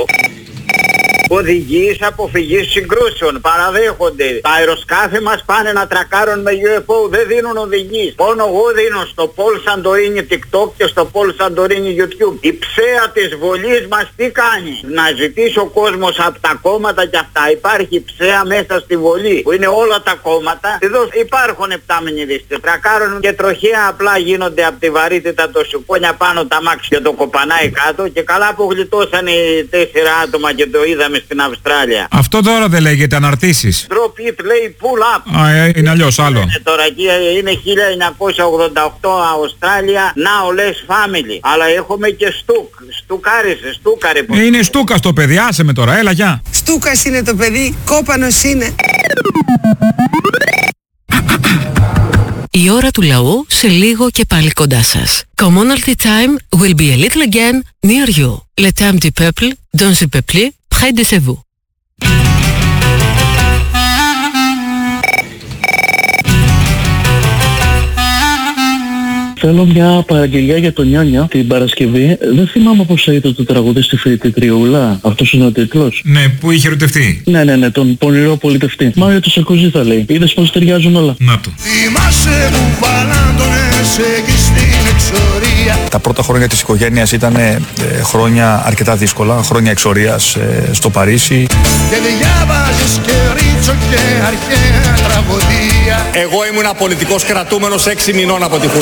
Οδηγείς αποφυγής συγκρούσεων, παραδέχονται. Τα αεροσκάφη μας πάνε να τρακάρουν με γιου εφ ο, δεν δίνουν οδηγείς. Μόνο εγώ δίνω στο Πολ Σαντορίνι TikTok και στο Πολ Σαντορίνι YouTube. Η ψέα της βολής μας τι κάνει? Να ζητήσει ο κόσμος από τα κόμματα και αυτά. Υπάρχει ψέα μέσα στη βολή που είναι όλα τα κόμματα. Εδώ υπάρχουν επτάμενοι δίστε. Τρακάρουν και τροχαία απλά γίνονται από τη βαρύτητα το σουκόνια πάνω τα μάξι και το κοπανάει κάτω και καλά που γλιτώσαν οι τέσσερα άτομα και το είδαμε στην Αυστράλια. Αυτό τώρα δεν λέγεται αναρτήσεις. Drop it, λέει pull up. Α, ε, είναι αλλιώς άλλο. Ε, τώρα εκεί είναι χίλια εννιακόσια ογδόντα οκτώ Αυστράλια, now less family. Αλλά έχουμε και στούκ. Στουκάρισε, στούκαρε. Ε, είναι στούκας το παιδί, άσε με τώρα, έλα γεια. Στούκας είναι το παιδί, κόπανος είναι. Η ώρα του λαού σε λίγο και πάλι κοντά σας. Commonalty time will be a little again near you. Le temps du peuple, dans le peuple, près de chez vous. Θέλω μια παραγγελιά για τον Νιάνια την Παρασκευή. Δεν θυμάμαι πώς θα ήταν το τραγούδι στη φοιτητριούλα. Αυτός είναι ο τίτλος. Ναι, που είχε ερωτευτεί. Ναι, ναι, ναι, τον πονηρό πολιτευτή. Μάριο του Σαρκοζή θα λέει. Είδες πώς ταιριάζουν όλα. Να το. Τα πρώτα χρόνια της οικογένειας ήταν ε, χρόνια αρκετά δύσκολα. Χρόνια εξορίας ε, στο Παρίσι. Εγώ ήμουν πολιτικός κρατούμενος έξι μηνών από τη Χούντα.